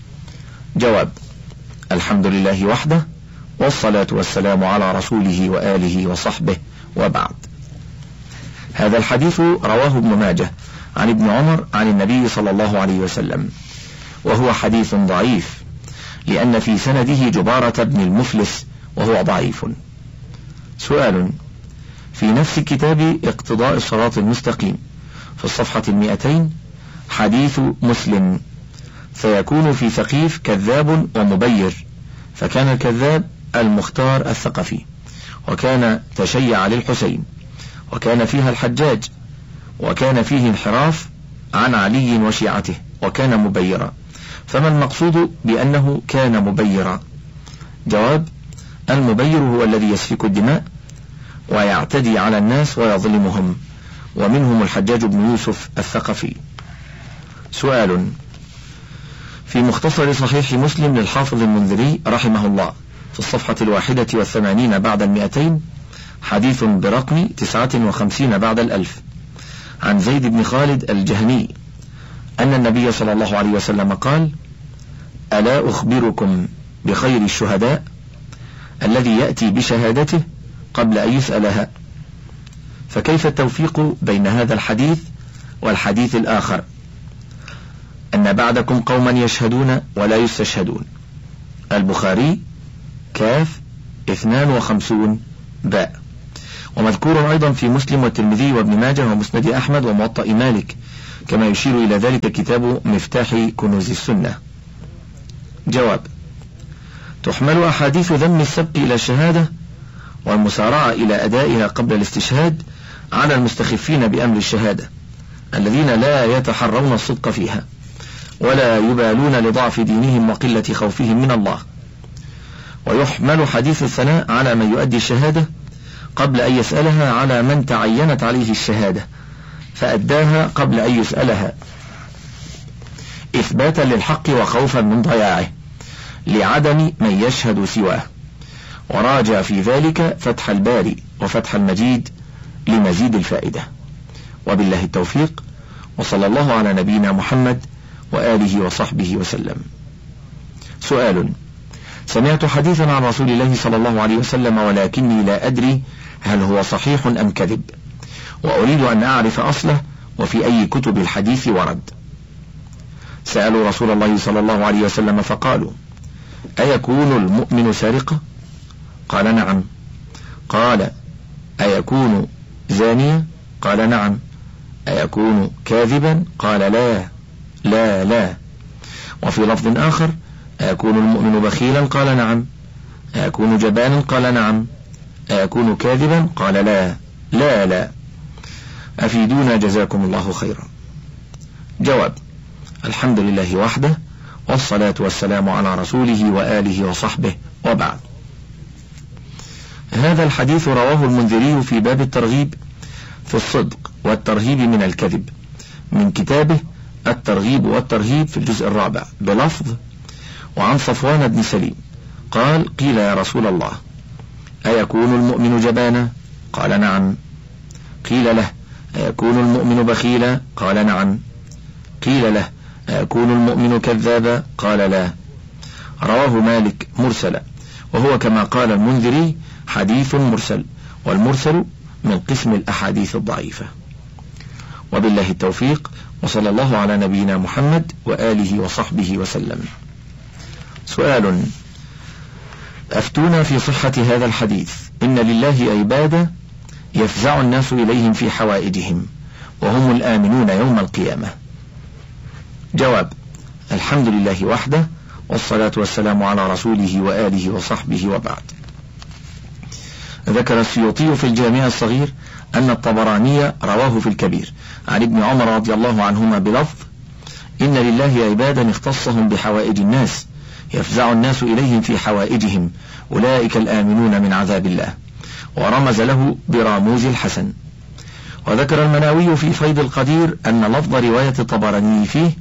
جواب: الحمد لله وحده، والصلاة والسلام على رسوله وآله وصحبه، وبعد. هذا الحديث رواه ابن ماجه عن ابن عمر عن النبي صلى الله عليه وسلم، وهو حديث ضعيف، لأن في سنده جبارة بن المفلس وهو ضعيف. سؤال: في نفس كتاب اقتضاء الصراط المستقيم في الصفحة المئتين حديث مسلم، فيكون في ثقيف كذاب ومبير، فكان الكذاب المختار الثقفي، وكان تشيع للحسين، وكان فيها الحجاج، وكان فيه انحراف عن علي وشيعته، وكان مبيرا. فما المقصود بأنه كان مبيرا؟ جواب: المبير هو الذي يسفك الدماء ويعتدي على الناس ويظلمهم، ومنهم الحجاج بن يوسف الثقفي. سؤال: في مختصر صحيح مسلم للحافظ المنذري رحمه الله في الصفحة الواحدة والثمانين بعد المئتين حديث برقم تسعة وخمسين بعد الألف عن زيد بن خالد الجهني أن النبي صلى الله عليه وسلم قال: ألا أخبركم بخير الشهداء الذي يأتي بشهادته قبل أن يسألها؟ فكيف التوفيق بين هذا الحديث والحديث الآخر أن بعدكم قوما يشهدون ولا يستشهدون؟ البخاري كاف اثنان وخمسون باء. ومذكور أيضا في مسلم والترمذي وابن ماجه ومسند أحمد وموطأ مالك، كما يشير إلى ذلك كتاب مفتاح كنوز السنة. جواب: تحمل أحاديث ذم السبق إلى الشهادة والمسارعة إلى أدائها قبل الاستشهاد على المستخفين بأمر الشهادة الذين لا يتحرون الصدق فيها ولا يبالون لضعف دينهم وقلة خوفهم من الله. ويحمل حديث الثناء على من يؤدي الشهادة قبل أن يسألها على من تعينت عليه الشهادة فأداها قبل أن يسألها، إثباتا للحق وخوفا من ضياعه لعدم من يشهد سواه. وراجع في ذلك فتح الباري وفتح المجيد لمزيد الفائدة. وبالله التوفيق، وصلى الله على نبينا محمد وآله وصحبه وسلم. سؤال: سمعت حديثا عن رسول الله صلى الله عليه وسلم ولكني لا أدري هل هو صحيح أم كذب، وأريد أن أعرف أصله وفي أي كتب الحديث ورد. سألوا رسول الله صلى الله عليه وسلم فقالوا: أيكون المؤمن سارقا؟ قال: نعم. قال: أيكون زانيا؟ قال: نعم. أيكون كاذبا؟ قال: لا لا لا. وفي لفظ آخر: أيكون المؤمن بخيلا؟ قال: نعم. أيكون جبانا؟ قال: نعم. أيكون كاذبا؟ قال: لا لا لا. أفيدونا جزاكم الله خيرا. جواب: الحمد لله وحده، والصلاة والسلام على رسوله وآله وصحبه، وبعد. هذا الحديث رواه المنذري في باب الترغيب في الصدق والترهيب من الكذب من كتابه الترغيب والترهيب في الجزء الرابع بلفظ: وعن صفوان بن سليم قال: قيل يا رسول الله أيكون المؤمن جبانا؟ قال: نعم. قيل له: أيكون المؤمن بخيلا؟ قال: نعم. قيل له: أيكون المؤمن كذابا؟ قال: لا. رواه مالك مرسلا، وهو كما قال المنذري حديث مرسل، والمرسل من قسم الأحاديث الضعيفة. وبالله التوفيق، وصلى الله على نبينا محمد وآله وصحبه وسلم. سؤال: أفتونا في صحة هذا الحديث: إن لله عبادا يفزع الناس إليهم في حوائجهم وهم الآمنون يوم القيامة. جواب: الحمد لله وحده، والصلاة والسلام على رسوله وآله وصحبه، وبعد. ذكر السيوطي في الجامع الصغير أن الطبراني رواه في الكبير عن ابن عمر رضي الله عنهما بلفظ: إن لله عبادا اختصهم بحوائج الناس يفزع الناس إليهم في حوائجهم أولئك الآمنون من عذاب الله، ورمز له براموز الحسن. وذكر المناوي في فيض القدير أن لفظ رواية الطبراني فيه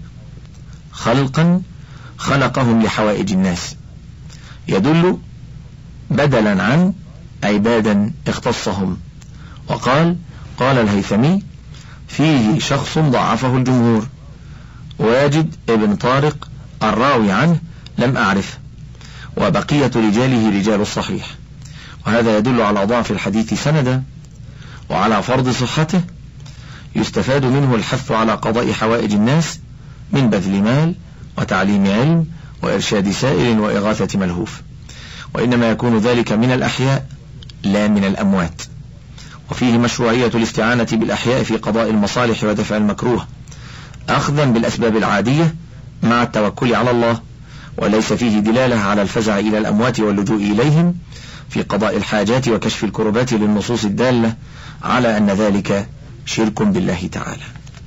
خلقا خلقهم لحوائج الناس يدل بدلا عن عبادا اختصهم. وقال قال الهيثمي: فيه شخص ضعفه الجمهور. واجد ابن طارق الراوي عنه لم أعرف، وبقية رجاله رجال الصحيح، وهذا يدل على ضعف الحديث سندا وعلى فرض صحته. يستفاد منه الحث على قضاء حوائج الناس من بذل مال وتعليم علم وإرشاد سائل وإغاثة ملهوف، وإنما يكون ذلك من الأحياء لا من الأموات. وفيه مشروعية الاستعانة بالأحياء في قضاء المصالح ودفع المكروه أخذا بالأسباب العادية مع التوكل على الله، وليس فيه دلالة على الفزع إلى الأموات واللجوء إليهم في قضاء الحاجات وكشف الكربات للنصوص الدالة على أن ذلك شرك بالله تعالى.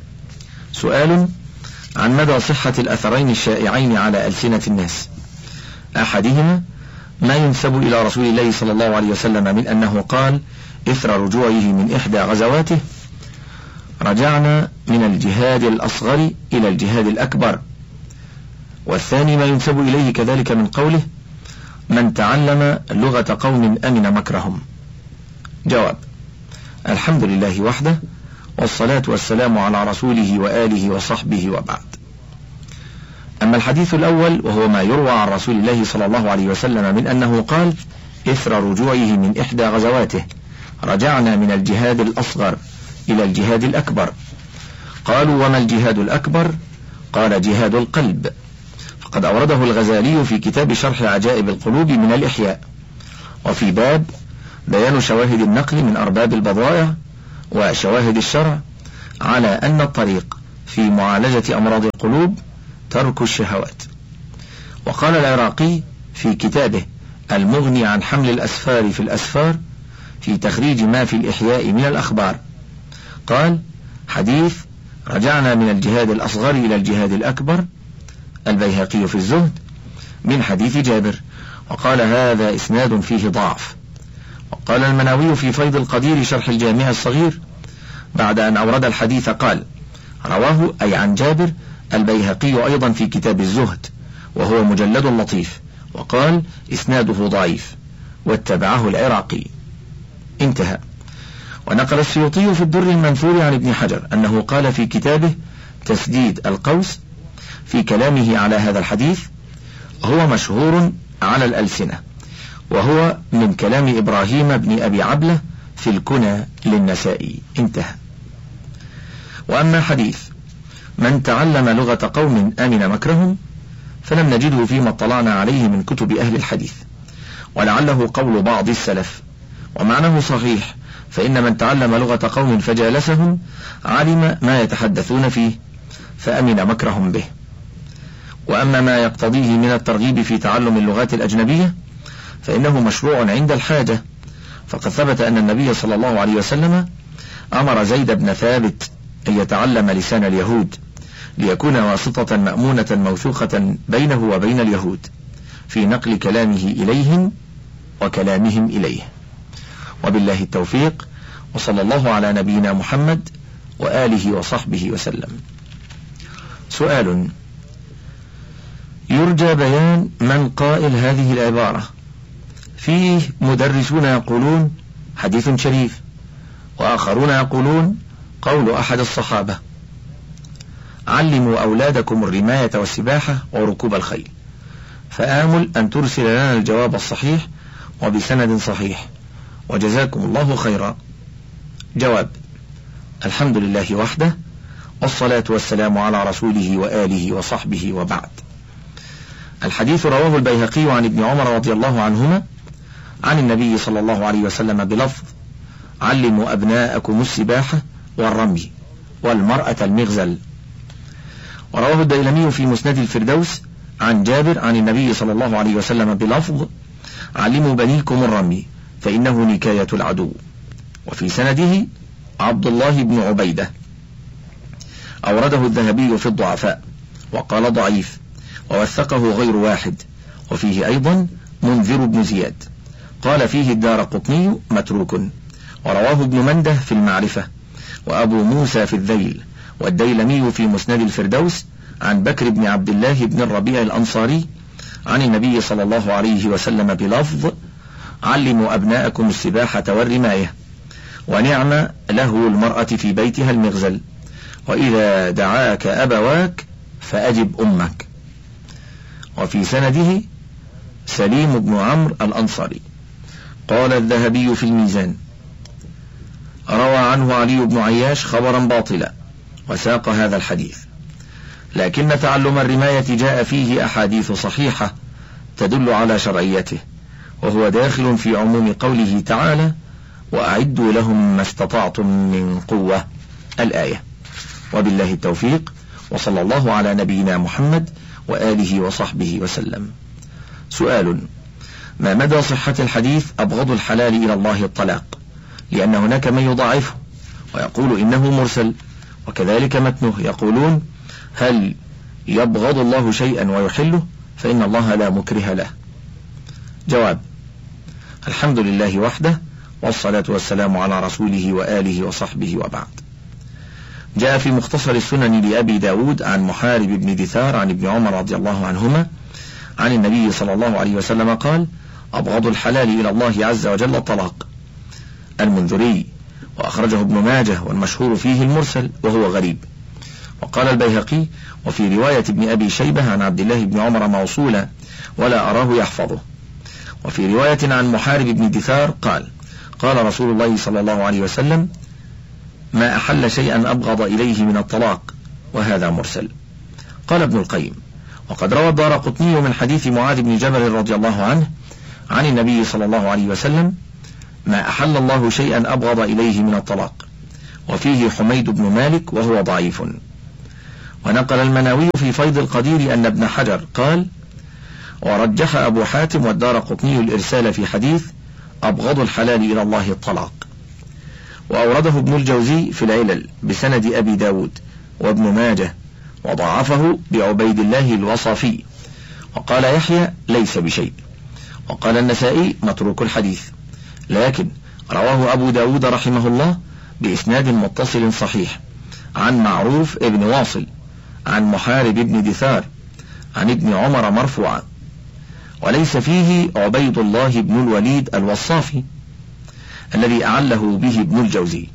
سؤال: عن مدى صحة الأثرين الشائعين على ألسنة الناس. أحدهما ما ينسب إلى رسول الله صلى الله عليه وسلم من أنه قال إثر رجوعه من إحدى غزواته: رجعنا من الجهاد الأصغر إلى الجهاد الأكبر. والثاني ما ينسب إليه كذلك من قوله: من تعلم لغة قوم أمن مكرهم. جواب: الحمد لله وحده، والصلاة والسلام على رسوله وآله وصحبه، وبعد. أما الحديث الأول وهو ما يروى عن رسول الله صلى الله عليه وسلم من أنه قال إثر رجوعه من إحدى غزواته: رجعنا من الجهاد الأصغر إلى الجهاد الأكبر. قالوا: وما الجهاد الأكبر؟ قال: جهاد القلب. فقد أورده الغزالي في كتاب شرح عجائب القلوب من الإحياء، وفي باب بيان شواهد النقل من أرباب البضائع وشواهد الشرع على أن الطريق في معالجة أمراض القلوب ترك الشهوات. وقال العراقي في كتابه المغني عن حمل الأسفار في الأسفار في تخريج ما في الإحياء من الأخبار، قال: حديث رجعنا من الجهاد الأصغر إلى الجهاد الأكبر، البيهقي في الزهد، من حديث جابر، وقال هذا إسناد فيه ضعف. وقال المناوي في فيض القدير شرح الجامع الصغير بعد أن أورد الحديث قال: رواه أي عن جابر البيهقي أيضا في كتاب الزهد وهو مجلد لطيف، وقال إسناده ضعيف، واتبعه العراقي. انتهى. ونقل السيوطي في الدر المنثور عن ابن حجر أنه قال في كتابه تسديد القوس في كلامه على هذا الحديث: هو مشهور على الألسنة، وهو من كلام إبراهيم بن أبي عبلة في الكنى للنسائي. انتهى. وأما حديث من تعلم لغة قوم أمن مكرهم فلم نجده فيما اطلعنا عليه من كتب أهل الحديث، ولعله قول بعض السلف، ومعناه صحيح، فإن من تعلم لغة قوم فجالسهم علم ما يتحدثون فيه فأمن مكرهم به. وأما ما يقتضيه من الترغيب في تعلم اللغات الأجنبية فإنه مشروع عند الحاجة، فقد ثبت أن النبي صلى الله عليه وسلم أمر زيد بن ثابت أن يتعلم لسان اليهود ليكون واسطة مأمونة موثوقة بينه وبين اليهود في نقل كلامه إليهم وكلامهم إليه. وبالله التوفيق، وصلى الله على نبينا محمد وآله وصحبه وسلم. سؤال: يرجى بيان من قائل هذه العبارة. فيه مدرسون يقولون حديث شريف، وآخرون يقولون قول أحد الصحابة: علموا أولادكم الرماية والسباحة وركوب الخيل. فآمل أن ترسل لنا الجواب الصحيح وبسند صحيح، وجزاكم الله خيرا. جواب: الحمد لله وحده، والصلاة والسلام على رسوله وآله وصحبه، وبعد. الحديث رواه البيهقي عن ابن عمر رضي الله عنهما عن النبي صلى الله عليه وسلم بلفظ: علموا أبناءكم السباحة والرمي والمرأة المغزل. ورواه الديلمي في مسند الفردوس عن جابر عن النبي صلى الله عليه وسلم بلفظ: علموا بنيكم الرمي فإنه نكاية العدو. وفي سنده عبد الله بن عبيدة. أورده الذهبي في الضعفاء وقال ضعيف، ووثقه غير واحد. وفيه أيضا منذر بن زياد قال فيه الدارقطني متروك. ورواه ابن منده في المعرفة، وأبو موسى في الذيل، والديلمي في مسند الفردوس عن بكر بن عبد الله بن الربيع الأنصاري عن النبي صلى الله عليه وسلم بلفظ: علموا أبناءكم السباحة والرماية، ونعم له المرأة في بيتها المغزل، وإذا دعاك أبواك فأجب أمك. وفي سنده سليم بن عمرو الأنصاري. قال الذهبي في الميزان: روى عنه علي بن عياش خبرا باطلا وساق هذا الحديث، لكن تعلم الرماية جاء فيه أحاديث صحيحة تدل على شرعيته، وهو داخل في عموم قوله تعالى: وأعدوا لهم ما استطعتم من قوة، الآية. وبالله التوفيق، وصلى الله على نبينا محمد وآله وصحبه وسلم. سؤال: ما مدى صحة الحديث أبغض الحلال إلى الله الطلاق؟ لأن هناك من يضاعفه ويقول إنه مرسل، وكذلك متنه يقولون: هل يبغض الله شيئا ويحله؟ فإن الله لا مكره له. جواب: الحمد لله وحده، والصلاة والسلام على رسوله وآله وصحبه، وبعد. جاء في مختصر السنن لأبي داود عن محارب بن دثار عن ابن عمر رضي الله عنهما عن النبي صلى الله عليه وسلم قال: أبغض الحلال إلى الله عز وجل الطلاق. المنذري، وأخرجه ابن ماجه، والمشهور فيه المرسل وهو غريب. وقال البيهقي: وفي رواية ابن أبي شيبة عن عبد الله بن عمر موصولا ولا أراه يحفظه. وفي رواية عن محارب بن دثار قال: قال رسول الله صلى الله عليه وسلم: ما أحل شيئا أبغض إليه من الطلاق، وهذا مرسل. قال ابن القيم: وقد روى الدارقطني من حديث معاذ بن جبل رضي الله عنه عن النبي صلى الله عليه وسلم: ما أحل الله شيئا أبغض إليه من الطلاق. وفيه حميد بن مالك وهو ضعيف. ونقل المناوي في فيض القدير أن ابن حجر قال: ورجح أبو حاتم والدارقطني الإرسال في حديث أبغض الحلال إلى الله الطلاق. وأورده ابن الجوزي في العلل بسند أبي داود وابن ماجه، وضعفه بعبيد الله الوصافي، وقال يحيى ليس بشيء. وقال النسائي متروك الحديث، لكن رواه أبو داود رحمه الله بإسناد متصل صحيح عن معروف ابن واصل عن محارب ابن دثار عن ابن عمر مرفوعا، وليس فيه عبيد الله بن الوليد الوصافي الذي أعله به ابن الجوزي.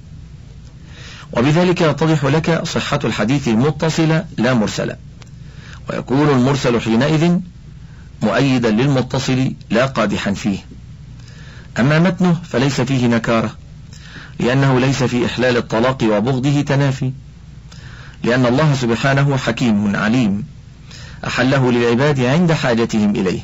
وبذلك يتضح لك صحة الحديث المتصل لا مرسل، ويكون المرسل حينئذ مؤيدا للمتصل لا قادحا فيه. أما متنه فليس فيه نكارة، لأنه ليس في إحلال الطلاق وبغضه تنافي، لأن الله سبحانه حكيم عليم أحله للعباد عند حاجتهم إليه،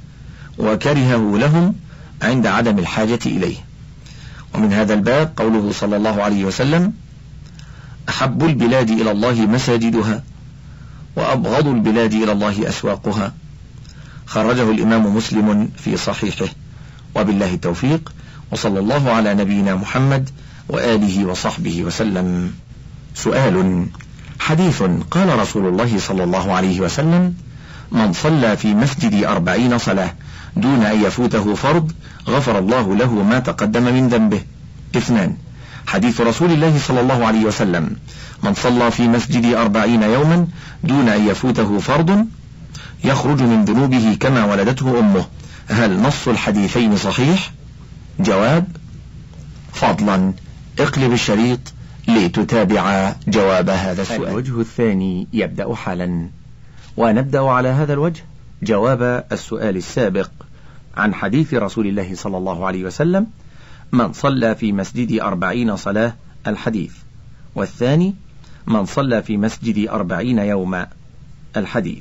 وكرهه لهم عند عدم الحاجة إليه. ومن هذا الباب قوله صلى الله عليه وسلم: أحب البلاد إلى الله مساجدها، وأبغض البلاد إلى الله أسواقها. خرجه الإمام مسلم في صحيحه. وبالله التوفيق، وصلى الله على نبينا محمد وآله وصحبه وسلم. سؤال: حديث قال رسول الله صلى الله عليه وسلم: من صلى في مسجد أربعين صلاة دون أن يفوته فرض غفر الله له ما تقدم من ذنبه. اثنان: حديث رسول الله صلى الله عليه وسلم: من صلى في مسجد أربعين يوما دون أن يفوته فرض يخرج من ذنوبه كما ولدته أمه. هل نص الحديثين صحيح؟ جواب: فضلا اقلب الشريط لتتابع جواب هذا السؤال. الوجه الثاني يبدأ حالا، ونبدأ على هذا الوجه جواب السؤال السابق عن حديث رسول الله صلى الله عليه وسلم: من صلى في مسجد أربعين صلاة الحديث، والثاني من صلى في مسجد أربعين يوما الحديث.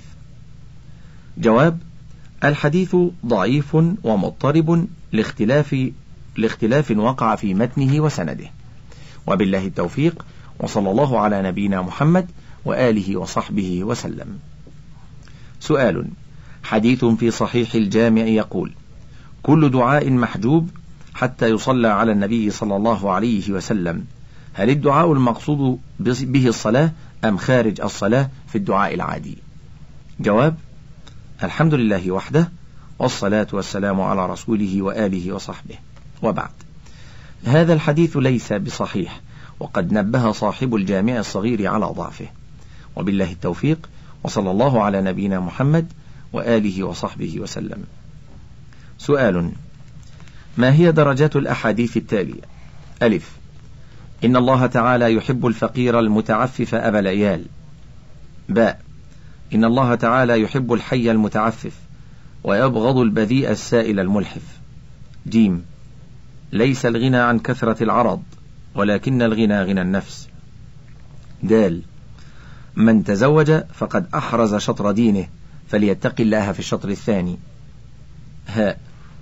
جواب: الحديث ضعيف ومضطرب لاختلاف لاختلاف وقع في متنه وسنده. وبالله التوفيق، وصلى الله على نبينا محمد وآله وصحبه وسلم. سؤال: حديث في صحيح الجامع يقول: كل دعاء محجوب حتى يصلى على النبي صلى الله عليه وسلم. هل الدعاء المقصود به الصلاة أم خارج الصلاة في الدعاء العادي؟ جواب: الحمد لله وحده، والصلاة والسلام على رسوله وآله وصحبه، وبعد. هذا الحديث ليس بصحيح، وقد نبه صاحب الجامع الصغير على ضعفه. وبالله التوفيق، وصلى الله على نبينا محمد وآله وصحبه وسلم. سؤال: ما هي درجات الأحاديث التالية؟ ألف: إن الله تعالى يحب الفقير المتعفف أبا العيال. باء: إن الله تعالى يحب الحي المتعفف ويبغض البذيء السائل الملحف. جيم: ليس الغنى عن كثرة العرض، ولكن الغنى غنى النفس. دال: من تزوج فقد أحرز شطر دينه، فليتق الله في الشطر الثاني. هاء: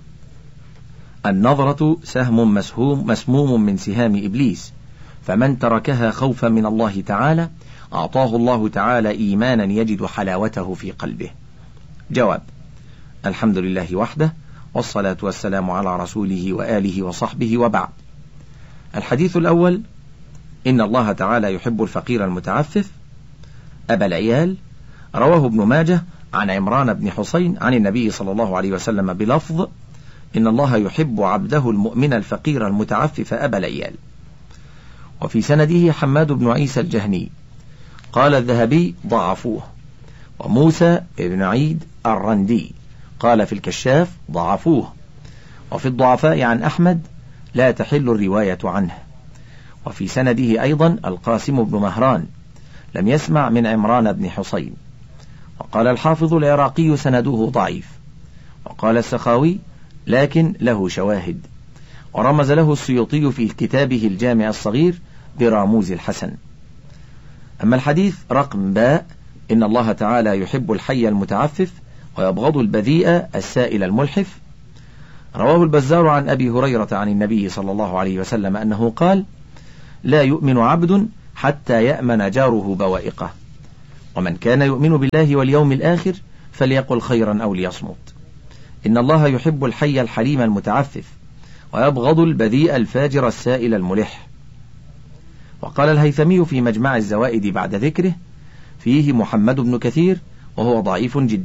النظرة سهم مسهوم مسموم من سهام إبليس، فمن تركها خوفا من الله تعالى أعطاه الله تعالى إيمانا يجد حلاوته في قلبه. جواب: الحمد لله وحده، والصلاة والسلام على رسوله وآله وصحبه، وبعد. الحديث الأول: إن الله تعالى يحب الفقير المتعفف أبا العيال، رواه ابن ماجه عن عمران بن حسين عن النبي صلى الله عليه وسلم بلفظ: إن الله يحب عبده المؤمن الفقير المتعفف أبا العيال. وفي سنده حماد بن عيسى الجهني. قال الذهبي: ضعفوه. وموسى بن عيد الرندي قال في الكشاف: ضعفوه. وفي الضعفاء عن أحمد: لا تحل الرواية عنه. وفي سنده أيضا القاسم بن مهران لم يسمع من عمران بن حسين. وقال الحافظ العراقي: سنده ضعيف. وقال السخاوي: لكن له شواهد. ورمز له السيوطي في كتابه الجامع الصغير براموز الحسن. أما الحديث رقم باء: إن الله تعالى يحب الحي المتعفف ويبغض البذيء السائل الملحف، رواه البزار عن أبي هريرة عن النبي صلى الله عليه وسلم أنه قال: لا يؤمن عبد حتى يأمن جاره بوائقه، ومن كان يؤمن بالله واليوم الآخر فليقل خيرا أو ليصمت. إن الله يحب الحي الحليم المتعفف، ويبغض البذيء الفاجر السائل الملح. وقال الهيثمي في مجمع الزوائد بعد ذكره: فيه محمد بن كثير وهو ضعيف جدا.